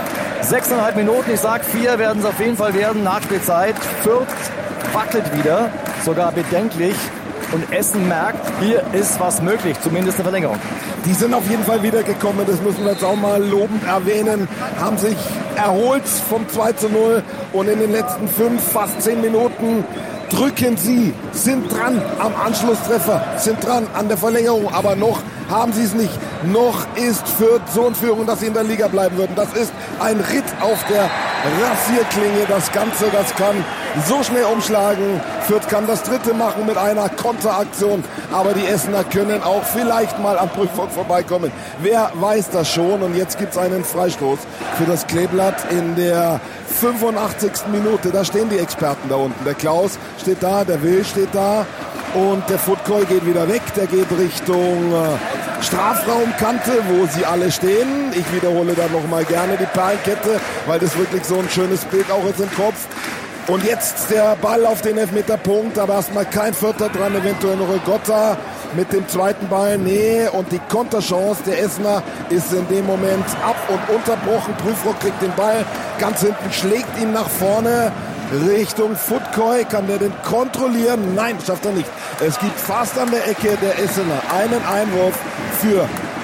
6,5 Minuten, ich sag 4 werden es auf jeden Fall werden. Nachspielzeit. Fürth wackelt wieder, sogar bedenklich. Und Essen merkt, hier ist was möglich, zumindest eine Verlängerung. Die sind auf jeden Fall wiedergekommen, das müssen wir jetzt auch mal lobend erwähnen. Haben sich erholt vom 2:0 und in den letzten 5, fast 10 Minuten drücken sie, sind dran am Anschlusstreffer, sind dran an der Verlängerung, aber noch haben sie es nicht. Noch ist Fürth so in Führung, dass sie in der Liga bleiben würden. Das ist ein Ritt auf der Rasierklinge. Das Ganze, das kann so schnell umschlagen. Fürth kann das dritte machen mit einer Konteraktion. Aber die Essener können auch vielleicht mal am Prüfrock vorbeikommen. Wer weiß das schon? Und jetzt gibt es einen Freistoß für das Kleeblatt in der 85. Minute. Da stehen die Experten da unten. Der Klaus steht da, der Will steht da. Und der Futkoy geht wieder weg. Der geht Richtung Strafraumkante, wo sie alle stehen. Ich wiederhole da nochmal gerne die Perlenkette, weil das wirklich so ein schönes Bild auch ist im Kopf. Und jetzt der Ball auf den Elfmeterpunkt, aber erstmal kein Vierter dran, eventuell noch Rigotta mit dem zweiten Ball. Nee, und die Konterchance der Essener ist in dem Moment ab und unterbrochen. Prüfrock kriegt den Ball ganz hinten, schlägt ihn nach vorne Richtung Futkoy. Kann der den kontrollieren? Nein, schafft er nicht. Es gibt fast an der Ecke der Essener einen Einwurf für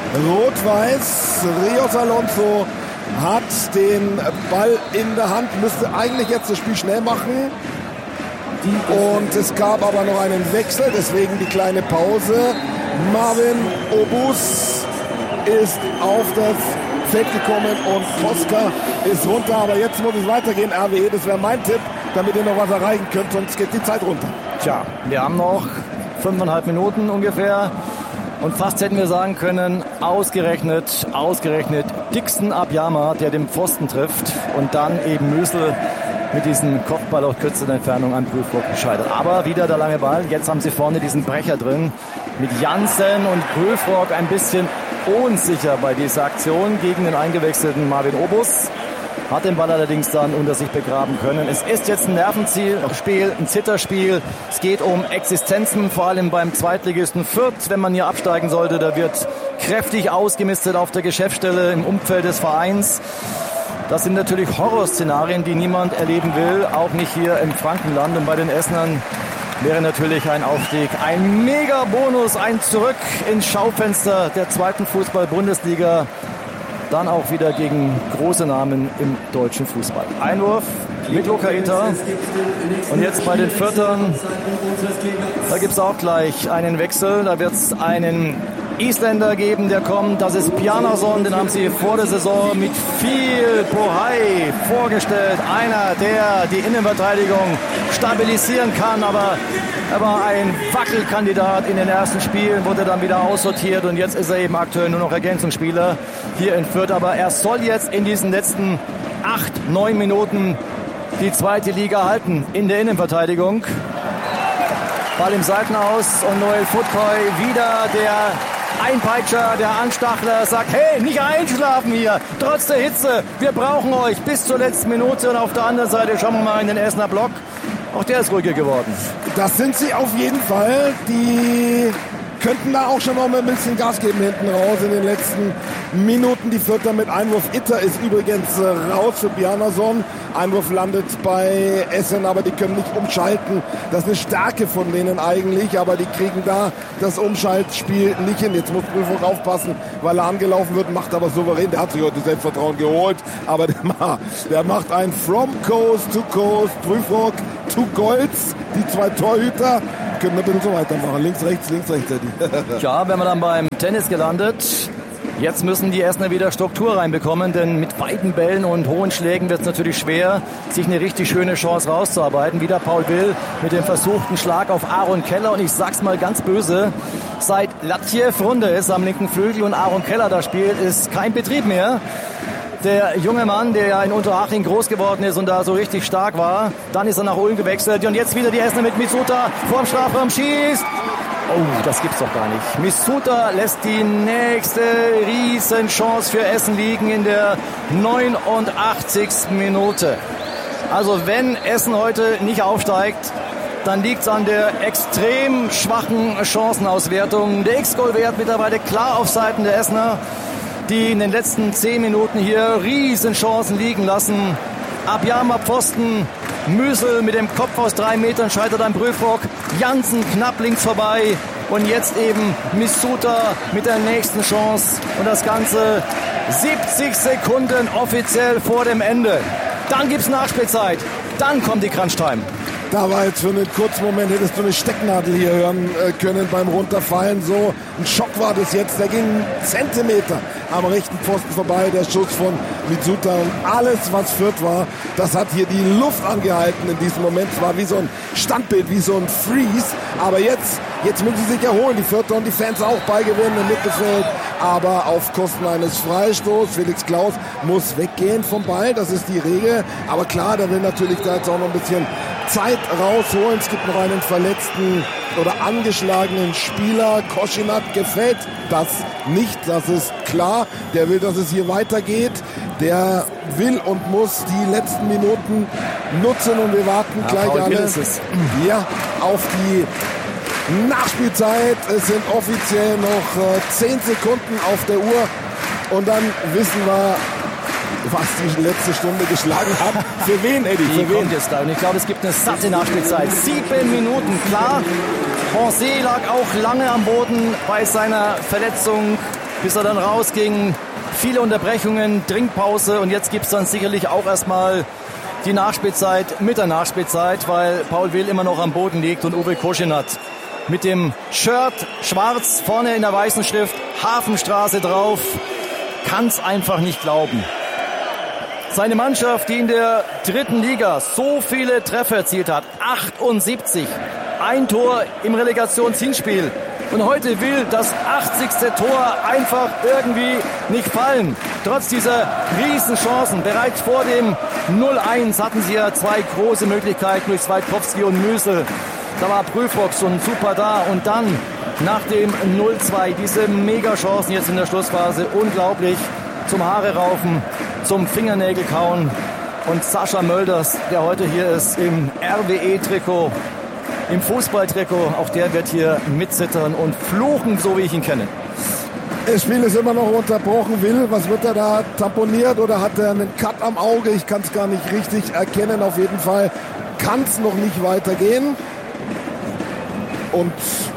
Rot-Weiß. Rios Alonso hat den Ball in der Hand, müsste eigentlich jetzt das Spiel schnell machen. Und es gab aber noch einen Wechsel, deswegen die kleine Pause. Marvin Obus ist auf das Feld gekommen und Koska ist runter. Aber jetzt muss es weitergehen, RWE. Das wäre mein Tipp, damit ihr noch was erreichen könnt, sonst geht die Zeit runter. Tja, wir haben noch 5,5 Minuten ungefähr. Und fast hätten wir sagen können, ausgerechnet Dixon Abiyama, der den Pfosten trifft. Und dann eben Müsel mit diesem Kopfball auf kürzester Entfernung an Prüfrock gescheitert. Aber wieder der lange Ball. Jetzt haben sie vorne diesen Brecher drin. Mit Jansen und Prüfrock ein bisschen unsicher bei dieser Aktion gegen den eingewechselten Marvin Obus. Hat den Ball allerdings dann unter sich begraben können. Es ist jetzt ein Nervenspiel, ein Zitterspiel. Es geht um Existenzen, vor allem beim Zweitligisten Fürth. Wenn man hier absteigen sollte, da wird kräftig ausgemistet auf der Geschäftsstelle im Umfeld des Vereins. Das sind natürlich Horrorszenarien, die niemand erleben will, auch nicht hier im Frankenland. Und bei den Essenern wäre natürlich ein Aufstieg ein Mega-Bonus, ein Zurück ins Schaufenster der zweiten Fußball-Bundesliga. Dann auch wieder gegen große Namen im deutschen Fußball. Einwurf mit Lokaita. Und jetzt bei den Viertern, da gibt es auch gleich einen Wechsel. Da wird es einen Isländer geben, der kommt. Das ist Bjarnason, den haben sie vor der Saison mit viel Bohai vorgestellt. Einer, der die Innenverteidigung stabilisieren kann, aber er war ein Wackelkandidat in den ersten Spielen, wurde dann wieder aussortiert und jetzt ist er eben aktuell nur noch Ergänzungsspieler hier in Fürth. Aber er soll jetzt in diesen letzten 8, 9 Minuten die zweite Liga halten in der Innenverteidigung. Ball im Seitenaus und Noel Futkoy wieder der Einpeitscher, der Anstachler, sagt, hey, nicht einschlafen hier, trotz der Hitze, wir brauchen euch bis zur letzten Minute. Und auf der anderen Seite schauen wir mal in den Essener Block, auch der ist ruhiger geworden. Das sind sie auf jeden Fall, die könnten da auch schon noch mal ein bisschen Gas geben hinten raus in den letzten Minuten. Die Vierter mit Einwurf. Itter ist übrigens raus für Bjarnason. Einwurf landet bei Essen, aber die können nicht umschalten. Das ist eine Stärke von denen eigentlich, aber die kriegen da das Umschaltspiel nicht hin. Jetzt muss Prüfung aufpassen, weil er angelaufen wird, macht aber souverän. Der hat sich heute Selbstvertrauen geholt, aber der macht ein From Coast to Coast. Prüfung to Golds. Die zwei Torhüter können ein bisschen so weitermachen. Links, rechts, Eddie. Ja, wenn man dann beim Tennis gelandet. Jetzt müssen die Essener wieder Struktur reinbekommen, denn mit weiten Bällen und hohen Schlägen wird es natürlich schwer, sich eine richtig schöne Chance rauszuarbeiten. Wieder Paul Will mit dem versuchten Schlag auf Aaron Keller. Und ich sag's mal ganz böse, seit Latjev Runde ist am linken Flügel und Aaron Keller da spielt, ist kein Betrieb mehr. Der junge Mann, der ja in Unterhaching groß geworden ist und da so richtig stark war, dann ist er nach Ulm gewechselt. Und jetzt wieder die Essener mit Misuta vorm Strafraum schießt. Oh, das gibt's doch gar nicht. Misuta lässt die nächste Riesenchance für Essen liegen in der 89. Minute. Also wenn Essen heute nicht aufsteigt, dann liegt's an der extrem schwachen Chancenauswertung. Der X-Goal-Wert mittlerweile klar auf Seiten der Essener, die in den letzten 10 Minuten hier Riesenchancen liegen lassen. Abjam ab Pfosten, Müsel mit dem Kopf aus 3 Metern scheitert am Prüfrock, Jansen knapp links vorbei und jetzt eben Misuta mit der nächsten Chance und das Ganze 70 Sekunden offiziell vor dem Ende. Dann gibt's Nachspielzeit, dann kommt die Crunch-Time. Da war jetzt für einen kurzen Moment, hättest du eine Stecknadel hier hören können beim Runterfallen. So ein Schock war das jetzt. Der ging Zentimeter am rechten Pfosten vorbei. Der Schuss von Misuta und alles, was Fürth war, das hat hier die Luft angehalten in diesem Moment. Es war wie so ein Standbild, wie so ein Freeze. Aber jetzt müssen sie sich erholen. Die Fürther und die Fans auch beigewinnen im Mittelfeld. Aber auf Kosten eines Freistoßes. Felix Klaus muss weggehen vom Ball. Das ist die Regel. Aber klar, der will natürlich da jetzt auch noch ein bisschen Zeit rausholen. Es gibt noch einen verletzten oder angeschlagenen Spieler. Koschinat gefällt das nicht, das ist klar. Der will, dass es hier weitergeht. Der will und muss die letzten Minuten nutzen und wir warten gleich alle auf die Nachspielzeit. Es sind offiziell noch 10 Sekunden auf der Uhr und dann wissen wir, was die letzte Stunde geschlagen hat. Für wen, Eddie? Für wen? Jetzt da. Und ich glaube, es gibt eine satte Nachspielzeit. 7 Minuten, klar. Ponce lag auch lange am Boden bei seiner Verletzung, bis er dann rausging. Viele Unterbrechungen, Trinkpause und jetzt gibt es dann sicherlich auch erstmal die Nachspielzeit mit der Nachspielzeit, weil Paul Will immer noch am Boden liegt und Uwe Koschinat mit dem Shirt schwarz vorne in der weißen Schrift Hafenstraße drauf, kann es einfach nicht glauben. Seine Mannschaft, die in der 3. Liga so viele Treffer erzielt hat, 78, ein Tor im Relegationshinspiel. Und heute will das 80. Tor einfach irgendwie nicht fallen. Trotz dieser Riesenchancen. Bereits vor dem 0-1 hatten sie ja 2 große Möglichkeiten durch Swiatkowski und Müsel. Da war Prüfrock und super da. Und dann nach dem 0-2 diese Mega-Chancen jetzt in der Schlussphase. Unglaublich. Zum Haare raufen, zum Fingernägel kauen. Und Sascha Mölders, der heute hier ist im RWE-Trikot, im Fußballtrikot, auch der wird hier mitzittern und fluchen, so wie ich ihn kenne. Das Spiel ist immer noch unterbrochen. Will, was wird er da tamponiert oder hat er einen Cut am Auge? Ich kann es gar nicht richtig erkennen. Auf jeden Fall kann es noch nicht weitergehen. Und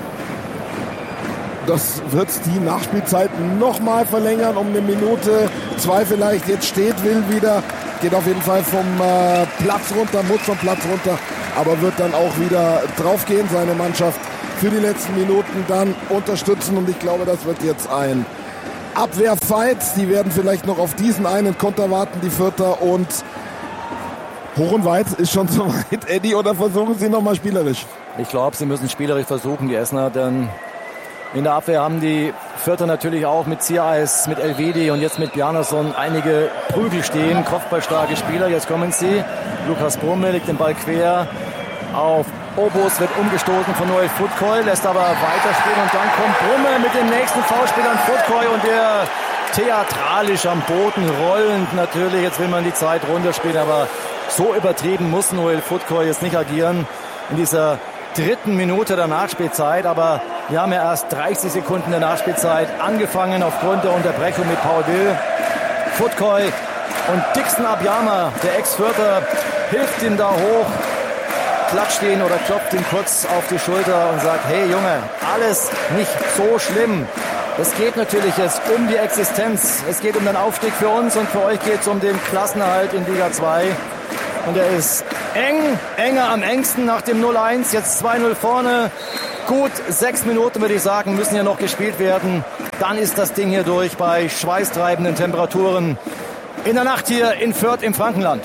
das wird die Nachspielzeit nochmal verlängern um 1 Minute, 2 vielleicht. Jetzt steht Will wieder, geht auf jeden Fall vom Platz runter, muss vom Platz runter, aber wird dann auch wieder draufgehen, seine Mannschaft für die letzten Minuten dann unterstützen. Und ich glaube, das wird jetzt ein Abwehrfight. Die werden vielleicht noch auf diesen einen Konter warten, die Fürther. Und hoch und weit ist schon so weit, Eddie, oder versuchen sie nochmal spielerisch? Ich glaube, sie müssen spielerisch versuchen, die Essener, denn in der Abwehr haben die Fürther natürlich auch mit Ziereis, mit Elvedi und jetzt mit Bjarnason einige Prügel stehen, kopfballstarke Spieler. Jetzt kommen sie. Lukas Brumme legt den Ball quer auf Obos, wird umgestoßen von Noel Futkoy, lässt aber weiterspielen und dann kommt Brumme mit dem nächsten Foulspiel an Futkoy und der theatralisch am Boden rollend natürlich. Jetzt will man die Zeit runterspielen, aber so übertrieben muss Noel Futkoy jetzt nicht agieren in dieser 3. Minute der Nachspielzeit, aber Wir haben ja erst 30 Sekunden der Nachspielzeit angefangen aufgrund der Unterbrechung mit Paul Will. Futkoy und Dixon Abiyama, der Ex-Fürther, hilft ihm da hoch, klatscht ihn oder klopft ihn kurz auf die Schulter und sagt, hey Junge, alles nicht so schlimm. Es geht natürlich jetzt um die Existenz. Es geht um den Aufstieg für uns und für euch geht es um den Klassenerhalt in Liga 2. Und er ist enger am engsten nach dem 0-1. Jetzt 2-0 vorne. Gut 6 Minuten, würde ich sagen, müssen ja noch gespielt werden. Dann ist das Ding hier durch bei schweißtreibenden Temperaturen in der Nacht hier in Fürth im Frankenland.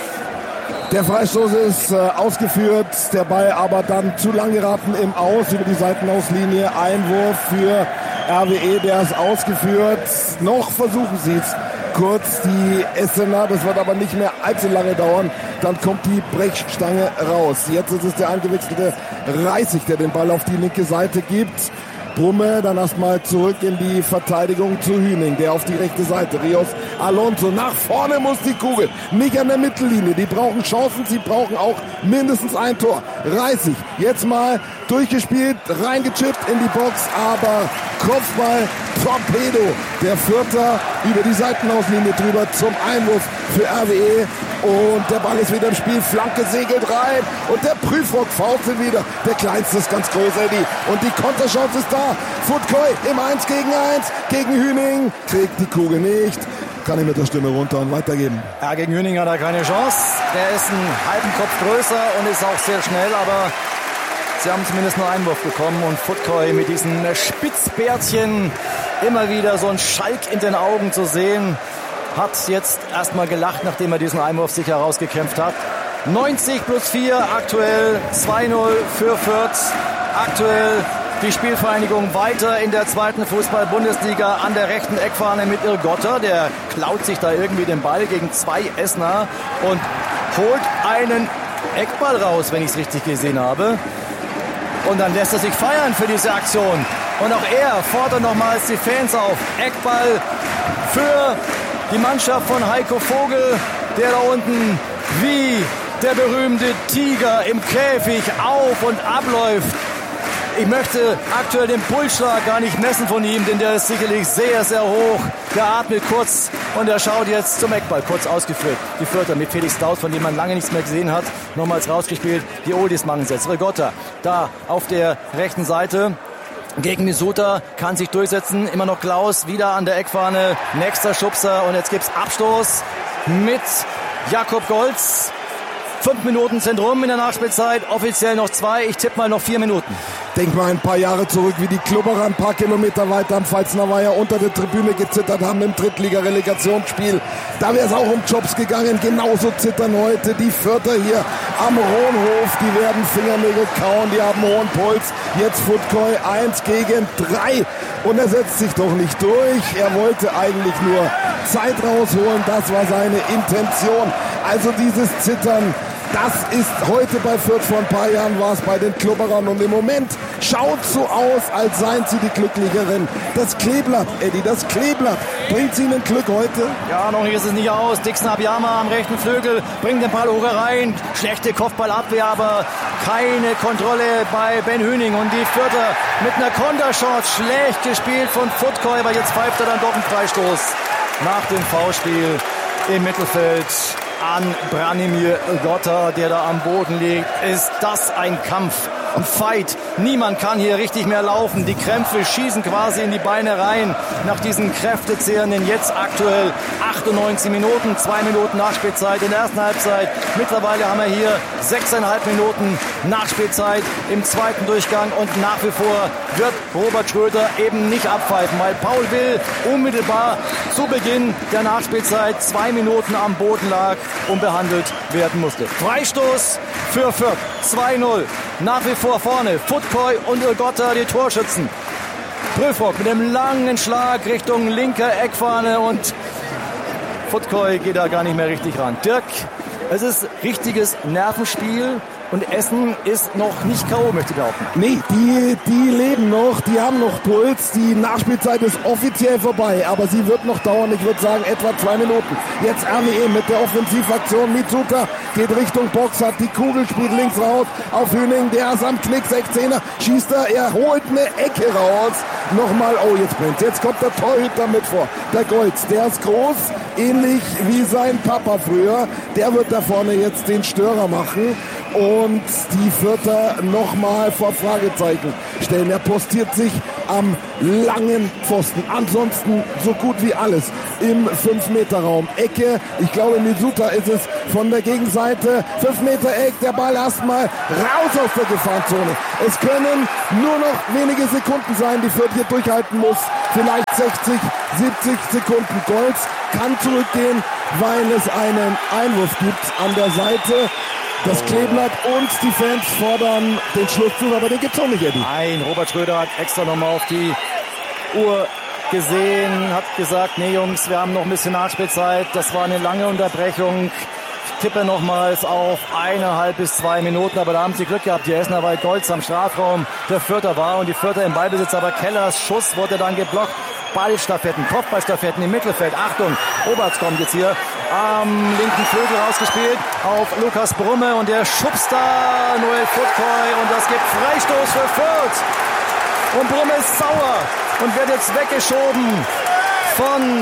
Der Freistoß ist ausgeführt, der Ball aber dann zu lang geraten im Aus über die Seitenauslinie. Einwurf für RWE, der ist ausgeführt. Noch versuchen sie es kurz, die Essener. Das wird aber nicht mehr allzu lange dauern. Dann kommt die Brechstange raus. Jetzt ist es der eingewechselte Reissig, der den Ball auf die linke Seite gibt. Brumme dann erstmal zurück in die Verteidigung zu Hüning, der auf die rechte Seite. Rios Alonso, nach vorne muss die Kugel, nicht an der Mittellinie. Die brauchen Chancen, sie brauchen auch mindestens ein Tor. Reissig, jetzt mal durchgespielt, reingechippt in die Box, aber Kopfball, Torpedo. Der Fürther über die Seitenauslinie drüber zum Einwurf für RWE. Und der Ball ist wieder im Spiel, Flanke segelt rein und der Prüfrock fault wieder. Der Kleinste ist ganz groß, Eddie. Und die Konterchance ist da. Futkoy im 1 gegen 1 gegen Hüning. Kriegt die Kugel nicht. Kann ich mit der Stimme runter und weitergeben. Ja, gegen Hüning hat er keine Chance. Der ist einen halben Kopf größer und ist auch sehr schnell, aber sie haben zumindest nur Einwurf bekommen. Und Futkoy mit diesen Spitzbärtchen, immer wieder so ein Schalk in den Augen zu sehen, hat jetzt erstmal gelacht, nachdem er diesen Einwurf sich herausgekämpft hat. 90 plus 4, aktuell 2-0 für Fürth. Aktuell die Spielvereinigung weiter in der zweiten Fußball-Bundesliga an der rechten Eckfahne mit Irgotta. Der klaut sich da irgendwie den Ball gegen 2 Essener und holt einen Eckball raus, wenn ich es richtig gesehen habe. Und dann lässt er sich feiern für diese Aktion. Und auch er fordert nochmals die Fans auf. Eckball für die Mannschaft von Heiko Vogel, der da unten wie der berühmte Tiger im Käfig auf und abläuft. Ich möchte aktuell den Pulsschlag gar nicht messen von ihm, denn der ist sicherlich sehr, sehr hoch. Der atmet kurz und er schaut jetzt zum Eckball, kurz ausgeführt. Die Fürther mit Felix Daut, von dem man lange nichts mehr gesehen hat, nochmals rausgespielt. Die Oldies machen es jetzt. Rigotta da auf der rechten Seite. Gegen Misuta kann sich durchsetzen. Immer noch Klaus wieder an der Eckfahne. Nächster Schubser und jetzt gibt's Abstoß mit Jakob Golz. 5 Minuten sind rum in der Nachspielzeit. Offiziell noch 2. Ich tippe mal noch 4 Minuten. Denk mal ein paar Jahre zurück, wie die Klubberer ein paar Kilometer weiter am Pfalzner Weiher unter der Tribüne gezittert haben im Drittliga-Relegationsspiel. Da wäre es auch um Jobs gegangen. Genauso zittern heute die Fürther hier am Rohnhof. Die werden Fingernägel kauen, die haben hohen Puls. Jetzt Futkoy 1 gegen 3. Und er setzt sich doch nicht durch. Er wollte eigentlich nur Zeit rausholen. Das war seine Intention. Also dieses Zittern, das ist heute bei Fürth, vor ein paar Jahren war es bei den Klubberern und im Moment schaut so aus, als seien sie die Glücklicheren. Das Kleeblatt, Eddie, das Kleeblatt, bringt sie ihnen Glück heute? Ja, noch ist es nicht aus. Dixon Abiyama am rechten Flügel bringt den Ball hoch herein. Schlechte Kopfballabwehr, aber keine Kontrolle bei Ben Hüning. Und die Fürther mit einer Konterchance, schlecht gespielt von Futkoy, aber jetzt pfeift er dann doch einen Freistoß nach dem Foulspiel im Mittelfeld an Branimir Irgotta, der da am Boden liegt. Ist das ein Kampf, ein Fight? Niemand kann hier richtig mehr laufen. Die Krämpfe schießen quasi in die Beine rein nach diesen kräftezehrenden, jetzt aktuell 98 Minuten, 2 Minuten Nachspielzeit in der ersten Halbzeit. Mittlerweile haben wir hier 6,5 Minuten Nachspielzeit im zweiten Durchgang und nach wie vor wird Robert Schröder eben nicht abpfeifen, weil Paul Will unmittelbar zu Beginn der Nachspielzeit 2 Minuten am Boden lag und behandelt werden musste. Freistoß für Fürth, 2-0. Nach wie vor vorne Futkoy und Irgotta, die Torschützen. Prüfrock mit einem langen Schlag Richtung linker Eckfahne und Futkoy geht da gar nicht mehr richtig ran. Dirk, es ist richtiges Nervenspiel Und Essen ist noch nicht K.O., möchte ich behaupten. Nee, die leben noch, die haben noch Puls. Die Nachspielzeit ist offiziell vorbei, aber sie wird noch dauern. Ich würde sagen, etwa 2 Minuten. Jetzt RWE mit der Offensivaktion. Mitsuta geht Richtung Box, hat die Kugel, spielt links raus auf Hüning. Der ist am Knick, 16er, schießt er holt eine Ecke raus. Nochmal, oh, jetzt brennt. Jetzt kommt der Torhüter mit vor. Der Goltz, der ist groß, ähnlich wie sein Papa früher. Der wird da vorne jetzt den Störer machen. Und die Fürther nochmal vor Fragezeichen stellen. Er postiert sich am langen Pfosten. Ansonsten so gut wie alles im 5-Meter-Raum. Ecke, ich glaube Mitsuta ist es von der Gegenseite. 5-Meter-Eck, der Ball erstmal raus aus der Gefahrenzone. Es können nur noch wenige Sekunden sein, die Fürth hier durchhalten muss. Vielleicht 60, 70 Sekunden. Goltz kann zurückgehen, weil es einen Einwurf gibt an der Seite. Das Kleeblatt und die Fans fordern den Schlusszug, aber den gibt's auch nicht, Eddie. Nein, Robert Schröder hat extra nochmal auf die Uhr gesehen, hat gesagt, nee Jungs, wir haben noch ein bisschen Nachspielzeit. Das war eine lange Unterbrechung. Ich tippe nochmals auf 1,5 bis 2 Minuten, aber da haben sie Glück gehabt, die Essener, weil Goltz am Strafraum der Fürther war und die Fürther im Ballbesitz, aber Kellers Schuss wurde dann geblockt. Ballstaffetten, Kopfballstaffetten im Mittelfeld. Achtung, Oberts kommt jetzt hier am linken Flügel rausgespielt auf Lukas Brumme und der schubst da Noel Futkoy und das gibt Freistoß für Fürth. Und Brumme ist sauer und wird jetzt weggeschoben von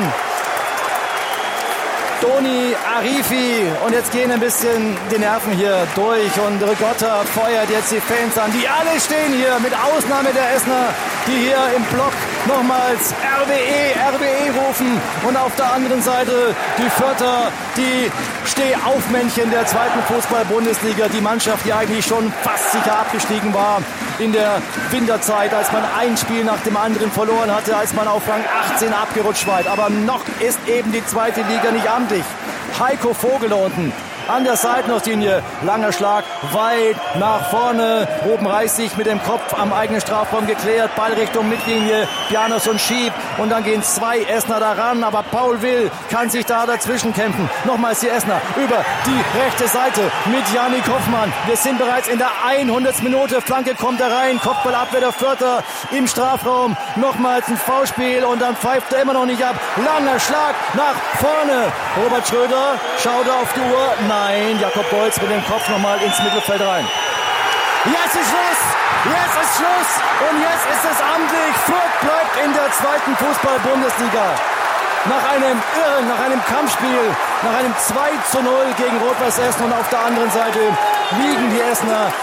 Doni Arifi und jetzt gehen ein bisschen die Nerven hier durch und Rigotta feuert jetzt die Fans an, die alle stehen hier, mit Ausnahme der Essener, die hier im Block nochmals RWE rufen und auf der anderen Seite die Fürther, die Stehaufmännchen der zweiten Fußball-Bundesliga, die Mannschaft, die eigentlich schon fast sicher abgestiegen war in der Winterzeit, als man ein Spiel nach dem anderen verloren hatte, als man auf Rang 18 abgerutscht war. Aber noch ist eben die zweite Liga nicht amtlich. Heiko Vogel da unten an der Seitenauslinie, langer Schlag, weit nach vorne. Ruben Reis sich mit dem Kopf am eigenen Strafraum geklärt, Ballrichtung Mittellinie, Bjarnason schiebt und dann gehen 2 Essener daran, aber Paul Will kann sich da dazwischen kämpfen. Nochmals die Essener über die rechte Seite mit Yannick Hoffmann. Wir sind bereits in der 100. Minute, Flanke kommt da rein, Kopfballabwehr der Fürther im Strafraum, nochmals ein Foulspiel und dann pfeift er immer noch nicht ab. Langer Schlag nach vorne. Robert Schröder schaut auf die Uhr. Nein, Jakob Goltz mit dem Kopf nochmal ins Mittelfeld rein. Jetzt ist Schluss! Jetzt ist Schluss! Und jetzt ist es amtlich. Fürth bleibt in der zweiten Fußball-Bundesliga. Nach einem Kampfspiel, nach einem 2:0 gegen Rot-Weiß Essen und auf der anderen Seite liegen die Essener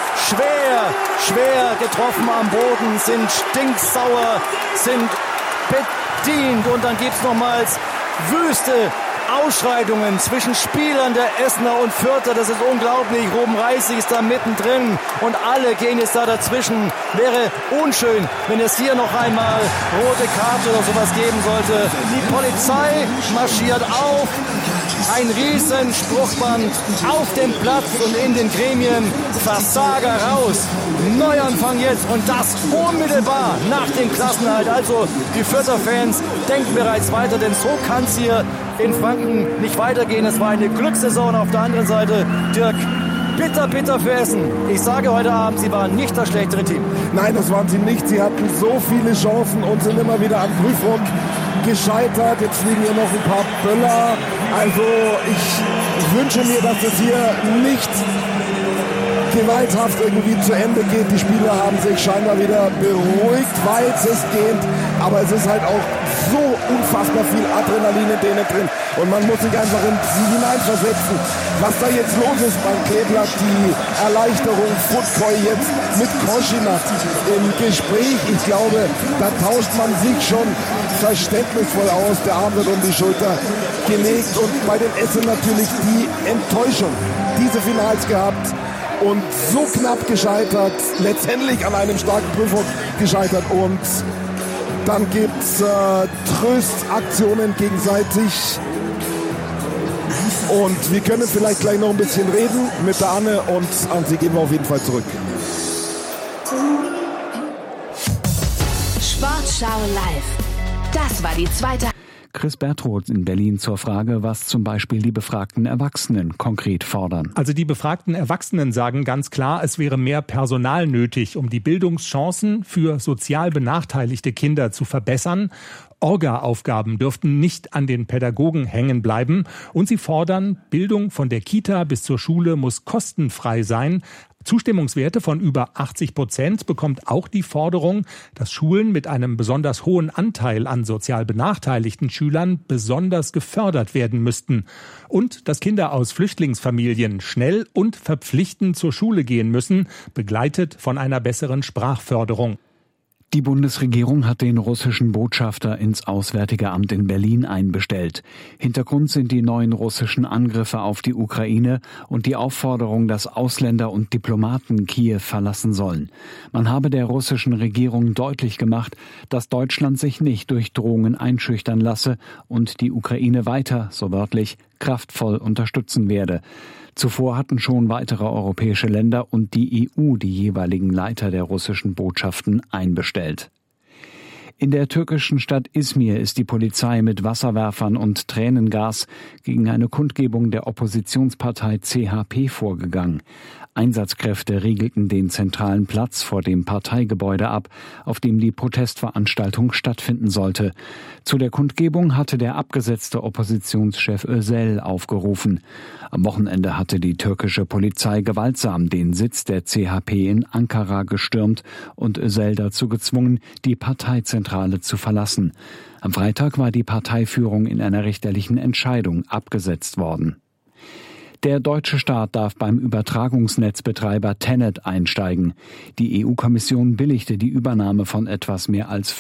schwer getroffen am Boden, sind stinksauer, sind bedient und dann gibt's nochmals wüste Ausschreitungen zwischen Spielern der Essener und Fürther, das ist unglaublich. Ruben Reisig ist da mittendrin und alle gehen jetzt da dazwischen. Wäre unschön, wenn es hier noch einmal rote Karte oder sowas geben sollte. Die Polizei marschiert auf, ein riesen Spruchband auf dem Platz und in den Gremien. Versager raus, Neuanfang jetzt und das unmittelbar nach dem Klassenerhalt. Also die Fürther Fans denken bereits weiter, denn so kann es hier in Franken nicht weitergehen. Es war eine Glückssaison auf der anderen Seite. Dirk, bitter für Essen. Ich sage heute Abend, sie waren nicht das schlechtere Team. Nein, das waren sie nicht. Sie hatten so viele Chancen und sind immer wieder am Prüfung gescheitert. Jetzt liegen hier noch ein paar Böller. Also ich wünsche mir, dass es hier nicht gewalthaft irgendwie zu Ende geht. Die Spieler haben sich scheinbar wieder beruhigt, weitestgehend. Aber es ist halt auch so unfassbar viel Adrenalin in denen drin. Und man muss sich einfach in sie hineinversetzen. Was da jetzt los ist beim Kleeblatt, die Erleichterung, Futkoy jetzt mit Koschinat im Gespräch. Ich glaube, da tauscht man sich schon verständnisvoll aus. Der Arm wird um die Schulter gelegt. Und bei den Essen natürlich die Enttäuschung, diese Finals gehabt. Und so knapp gescheitert, letztendlich an einem starken Prüfung gescheitert. Und dann gibt es Tröstaktionen gegenseitig. Und wir können vielleicht gleich noch ein bisschen reden mit der Anne und an sie gehen wir auf jeden Fall zurück. Sportschau live. Das war die zweite. Chris Bertroth in Berlin zur Frage, was zum Beispiel die befragten Erwachsenen konkret fordern. Also die befragten Erwachsenen sagen ganz klar, es wäre mehr Personal nötig, um die Bildungschancen für sozial benachteiligte Kinder zu verbessern. Orga-Aufgaben dürften nicht an den Pädagogen hängen bleiben. Und sie fordern, Bildung von der Kita bis zur Schule muss kostenfrei sein. Zustimmungswerte von über 80% bekommt auch die Forderung, dass Schulen mit einem besonders hohen Anteil an sozial benachteiligten Schülern besonders gefördert werden müssten. Und dass Kinder aus Flüchtlingsfamilien schnell und verpflichtend zur Schule gehen müssen, begleitet von einer besseren Sprachförderung. Die Bundesregierung hat den russischen Botschafter ins Auswärtige Amt in Berlin einbestellt. Hintergrund sind die neuen russischen Angriffe auf die Ukraine und die Aufforderung, dass Ausländer und Diplomaten Kiew verlassen sollen. Man habe der russischen Regierung deutlich gemacht, dass Deutschland sich nicht durch Drohungen einschüchtern lasse und die Ukraine weiter, so wörtlich, kraftvoll unterstützen werde. Zuvor hatten schon weitere europäische Länder und die EU die jeweiligen Leiter der russischen Botschaften einbestellt. In der türkischen Stadt Izmir ist die Polizei mit Wasserwerfern und Tränengas gegen eine Kundgebung der Oppositionspartei CHP vorgegangen. Einsatzkräfte riegelten den zentralen Platz vor dem Parteigebäude ab, auf dem die Protestveranstaltung stattfinden sollte. Zu der Kundgebung hatte der abgesetzte Oppositionschef Özel aufgerufen. Am Wochenende hatte die türkische Polizei gewaltsam den Sitz der CHP in Ankara gestürmt und Özel dazu gezwungen, die Parteizentrale zu verlassen. Am Freitag war die Parteiführung in einer richterlichen Entscheidung abgesetzt worden. Der deutsche Staat darf beim Übertragungsnetzbetreiber Tenet einsteigen. Die EU-Kommission billigte die Übernahme von etwas mehr als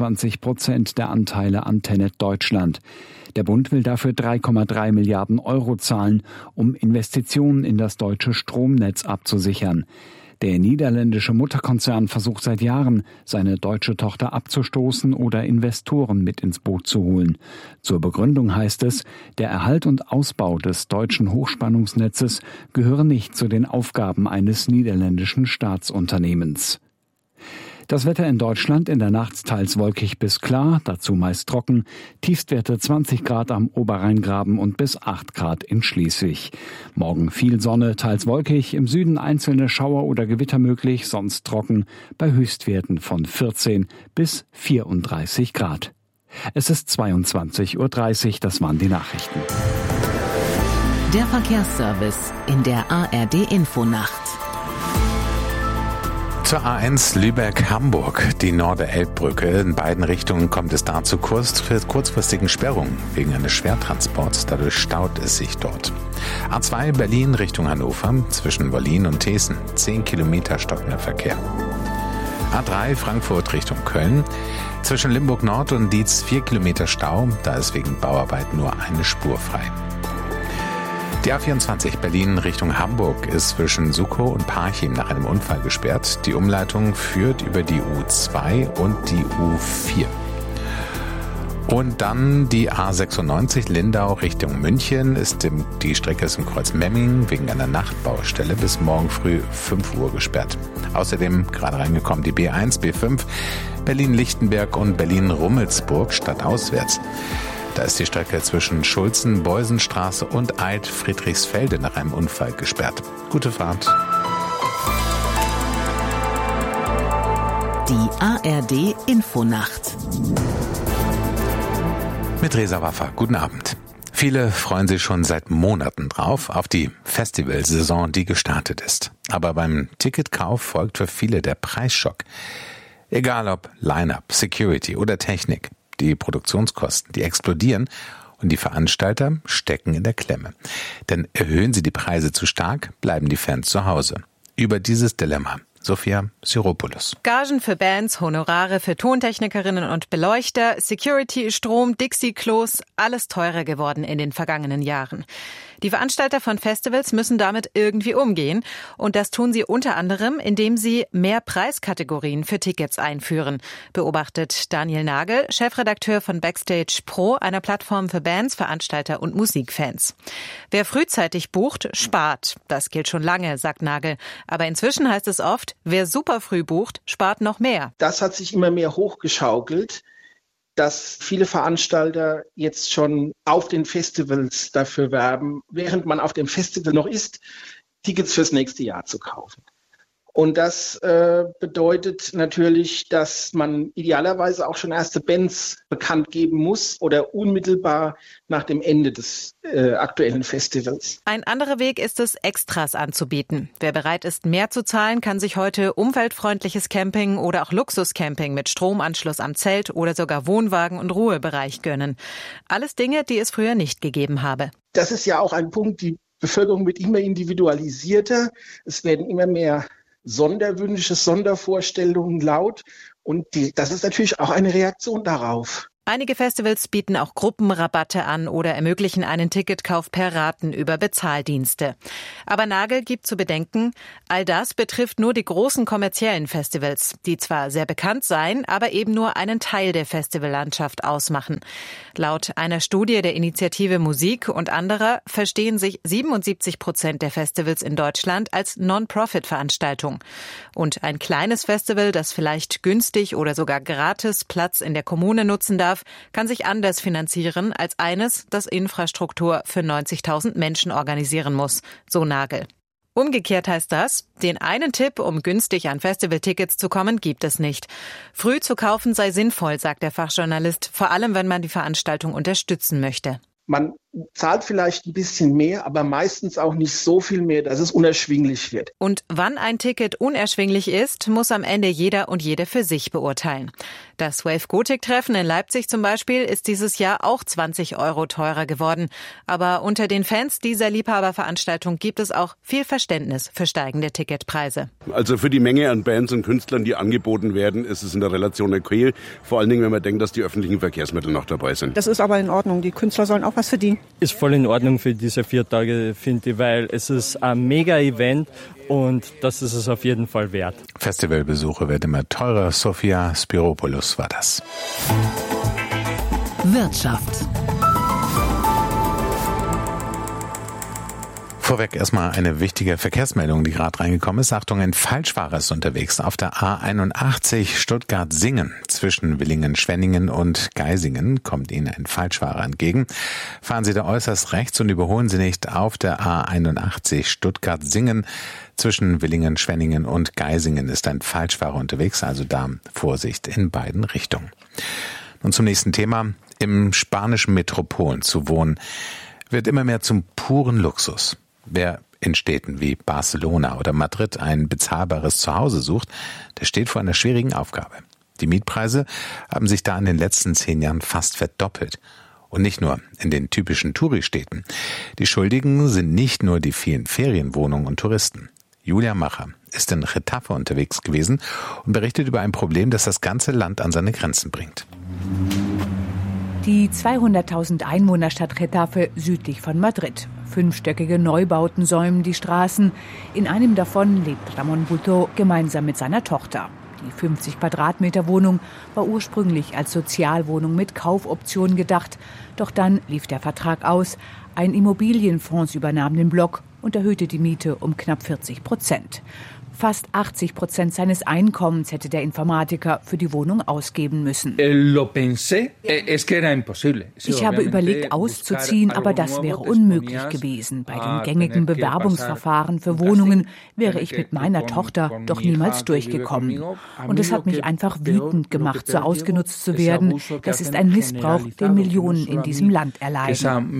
25% der Anteile an Tenet Deutschland. Der Bund will dafür 3,3 Milliarden Euro zahlen, um Investitionen in das deutsche Stromnetz abzusichern. Der niederländische Mutterkonzern versucht seit Jahren, seine deutsche Tochter abzustoßen oder Investoren mit ins Boot zu holen. Zur Begründung heißt es, der Erhalt und Ausbau des deutschen Hochspannungsnetzes gehöre nicht zu den Aufgaben eines niederländischen Staatsunternehmens. Das Wetter in Deutschland in der Nacht teils wolkig bis klar, dazu meist trocken, Tiefstwerte 20 Grad am Oberrheingraben und bis 8 Grad in Schleswig. Morgen viel Sonne, teils wolkig, im Süden einzelne Schauer oder Gewitter möglich, sonst trocken, bei Höchstwerten von 14 bis 34 Grad. Es ist 22:30 Uhr, das waren die Nachrichten. Der Verkehrsservice in der ARD-Infonacht. Zur A1 Lübeck-Hamburg, die Norderelbbrücke. In beiden Richtungen kommt es da zu kurzfristigen Sperrungen wegen eines Schwertransports. Dadurch staut es sich dort. A2 Berlin Richtung Hannover, zwischen Wollin und Thesen. 10 Kilometer stockender Verkehr. A3 Frankfurt Richtung Köln. Zwischen Limburg Nord und Dietz 4 Kilometer Stau. Da ist wegen Bauarbeit nur eine Spur frei. Die A24 Berlin Richtung Hamburg ist zwischen Sukow und Parchim nach einem Unfall gesperrt. Die Umleitung führt über die U2 und die U4. Und dann die A96 Lindau Richtung München. Die Strecke ist im Kreuz Memmingen wegen einer Nachtbaustelle bis morgen früh 5 Uhr gesperrt. Außerdem gerade reingekommen die B1, B5 Berlin-Lichtenberg und Berlin-Rummelsburg stadtauswärts. Da ist die Strecke zwischen Schulzen, Beusenstraße und Alt-Friedrichsfelde nach einem Unfall gesperrt. Gute Fahrt. Die ARD-Infonacht. Mit Reza Waffa. Guten Abend. Viele freuen sich schon seit Monaten drauf auf die Festivalsaison, die gestartet ist. Aber beim Ticketkauf folgt für viele der Preisschock. Egal ob Line-Up, Security oder Technik. Die Produktionskosten, die explodieren und die Veranstalter stecken in der Klemme. Denn erhöhen sie die Preise zu stark, bleiben die Fans zu Hause. Über dieses Dilemma Sophia Siropoulos. Gagen für Bands, Honorare für Tontechnikerinnen und Beleuchter, Security, Strom, Dixie-Klos, alles teurer geworden in den vergangenen Jahren. Die Veranstalter von Festivals müssen damit irgendwie umgehen. Und das tun sie unter anderem, indem sie mehr Preiskategorien für Tickets einführen, beobachtet Daniel Nagel, Chefredakteur von Backstage Pro, einer Plattform für Bands, Veranstalter und Musikfans. Wer frühzeitig bucht, spart. Das gilt schon lange, sagt Nagel. Aber inzwischen heißt es oft, wer super früh bucht, spart noch mehr. Das hat sich immer mehr hochgeschaukelt. dass viele Veranstalter jetzt schon auf den Festivals dafür werben, während man auf dem Festival noch ist, Tickets fürs nächste Jahr zu kaufen. Und das bedeutet natürlich, dass man idealerweise auch schon erste Bands bekannt geben muss oder unmittelbar nach dem Ende des aktuellen Festivals. Ein anderer Weg ist es, Extras anzubieten. Wer bereit ist, mehr zu zahlen, kann sich heute umweltfreundliches Camping oder auch Luxuscamping mit Stromanschluss am Zelt oder sogar Wohnwagen und Ruhebereich gönnen. Alles Dinge, die es früher nicht gegeben habe. Das ist ja auch ein Punkt, die Bevölkerung wird immer individualisierter. Es werden immer mehr Sonderwünsche, Sondervorstellungen laut und das ist natürlich auch eine Reaktion darauf. Einige Festivals bieten auch Gruppenrabatte an oder ermöglichen einen Ticketkauf per Raten über Bezahldienste. Aber Nagel gibt zu bedenken, all das betrifft nur die großen kommerziellen Festivals, die zwar sehr bekannt seien, aber eben nur einen Teil der Festivallandschaft ausmachen. Laut einer Studie der Initiative Musik und anderer verstehen sich 77% der Festivals in Deutschland als Non-Profit-Veranstaltung. Und ein kleines Festival, das vielleicht günstig oder sogar gratis Platz in der Kommune nutzen darf, kann sich anders finanzieren als eines, das Infrastruktur für 90.000 Menschen organisieren muss, so Nagel. Umgekehrt heißt das, den einen Tipp, um günstig an Festivaltickets zu kommen, gibt es nicht. Früh zu kaufen sei sinnvoll, sagt der Fachjournalist, vor allem wenn man die Veranstaltung unterstützen möchte. Man zahlt vielleicht ein bisschen mehr, aber meistens auch nicht so viel mehr, dass es unerschwinglich wird. Und wann ein Ticket unerschwinglich ist, muss am Ende jeder und jede für sich beurteilen. Das Wave-Gothic-Treffen in Leipzig zum Beispiel ist dieses Jahr auch 20 € teurer geworden. Aber unter den Fans dieser Liebhaberveranstaltung gibt es auch viel Verständnis für steigende Ticketpreise. Also für die Menge an Bands und Künstlern, die angeboten werden, ist es in der Relation okay. Vor allen Dingen, wenn man denkt, dass die öffentlichen Verkehrsmittel noch dabei sind. Das ist aber in Ordnung. Die Künstler sollen auch was verdienen. Ist voll in Ordnung für diese 4 Tage, finde ich, weil es ist ein Mega-Event und das ist es auf jeden Fall wert. Festivalbesuche werden immer teurer. Sophia Spiropoulos war das. Wirtschaft. Vorweg erstmal eine wichtige Verkehrsmeldung, die gerade reingekommen ist. Achtung, ein Falschfahrer ist unterwegs auf der A81 Stuttgart-Singen. Zwischen Villingen-Schwenningen und Geisingen kommt Ihnen ein Falschfahrer entgegen. Fahren Sie da äußerst rechts und überholen Sie nicht auf der A81 Stuttgart-Singen. Zwischen Villingen-Schwenningen und Geisingen ist ein Falschfahrer unterwegs, also da Vorsicht in beiden Richtungen. Und zum nächsten Thema. Im spanischen Metropolen zu wohnen, wird immer mehr zum puren Luxus. Wer in Städten wie Barcelona oder Madrid ein bezahlbares Zuhause sucht, der steht vor einer schwierigen Aufgabe. Die Mietpreise haben sich da in den letzten 10 Jahren fast verdoppelt. Und nicht nur in den typischen Touristädten. Die Schuldigen sind nicht nur die vielen Ferienwohnungen und Touristen. Julia Macher ist in Getafe unterwegs gewesen und berichtet über ein Problem, das das ganze Land an seine Grenzen bringt. Die 200.000 Einwohnerstadt Getafe südlich von Madrid. 5-stöckige Neubauten säumen die Straßen. In einem davon lebt Ramón Bultó gemeinsam mit seiner Tochter. Die 50 Quadratmeter Wohnung war ursprünglich als Sozialwohnung mit Kaufoption gedacht. Doch dann lief der Vertrag aus. Ein Immobilienfonds übernahm den Block und erhöhte die Miete um knapp 40%. Fast 80% seines Einkommens hätte der Informatiker für die Wohnung ausgeben müssen. Ich habe überlegt, auszuziehen, aber das wäre unmöglich gewesen. Bei den gängigen Bewerbungsverfahren für Wohnungen wäre ich mit meiner Tochter doch niemals durchgekommen. Und es hat mich einfach wütend gemacht, so ausgenutzt zu werden. Das ist ein Missbrauch, den Millionen in diesem Land erleiden.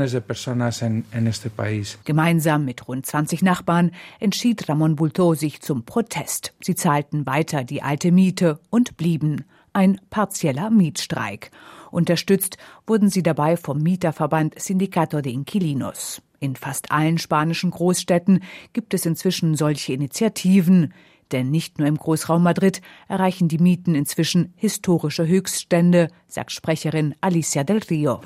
Gemeinsam mit rund 20 Nachbarn entschied Ramón Bultó sich zum Protest. Sie zahlten weiter die alte Miete und blieben. Ein partieller Mietstreik. Unterstützt wurden sie dabei vom Mieterverband Sindicato de Inquilinos. In fast allen spanischen Großstädten gibt es inzwischen solche Initiativen. Denn nicht nur im Großraum Madrid erreichen die Mieten inzwischen historische Höchststände, sagt Sprecherin Alicia del Rio.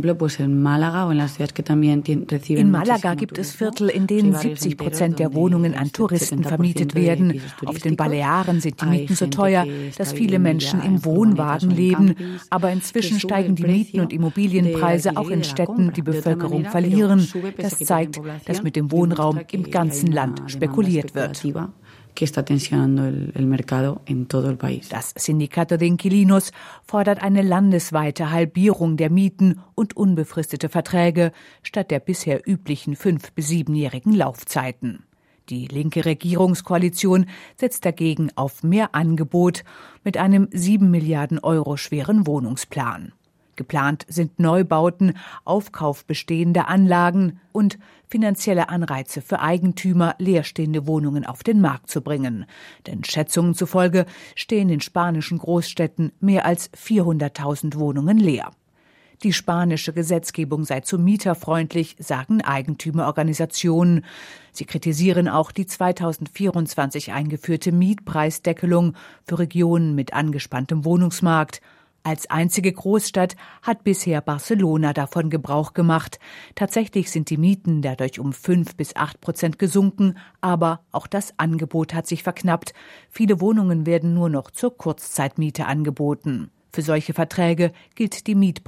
In Malaga gibt es Viertel, in denen 70% der Wohnungen an Touristen vermietet werden. Auf den Balearen sind die Mieten so teuer, dass viele Menschen im Wohnwagen leben. Aber inzwischen steigen die Mieten und Immobilienpreise auch in Städten die Bevölkerung verlieren. Das zeigt, dass mit dem Wohnraum im ganzen Land spekuliert wird. Das Sindicato de Inquilinos fordert eine landesweite Halbierung der Mieten und unbefristete Verträge statt der bisher üblichen 5- bis 7-jährigen Laufzeiten. Die linke Regierungskoalition setzt dagegen auf mehr Angebot mit einem 7 Milliarden Euro schweren Wohnungsplan. Geplant sind Neubauten, Aufkauf bestehender Anlagen und finanzielle Anreize für Eigentümer, leerstehende Wohnungen auf den Markt zu bringen. Denn Schätzungen zufolge stehen in spanischen Großstädten mehr als 400.000 Wohnungen leer. Die spanische Gesetzgebung sei zu mieterfreundlich, sagen Eigentümerorganisationen. Sie kritisieren auch die 2024 eingeführte Mietpreisdeckelung für Regionen mit angespanntem Wohnungsmarkt. Als einzige Großstadt hat bisher Barcelona davon Gebrauch gemacht. Tatsächlich sind die Mieten dadurch um 5 bis 8% gesunken, aber auch das Angebot hat sich verknappt. Viele Wohnungen werden nur noch zur Kurzzeitmiete angeboten. Für solche Verträge gilt die Mietpreisdeckelung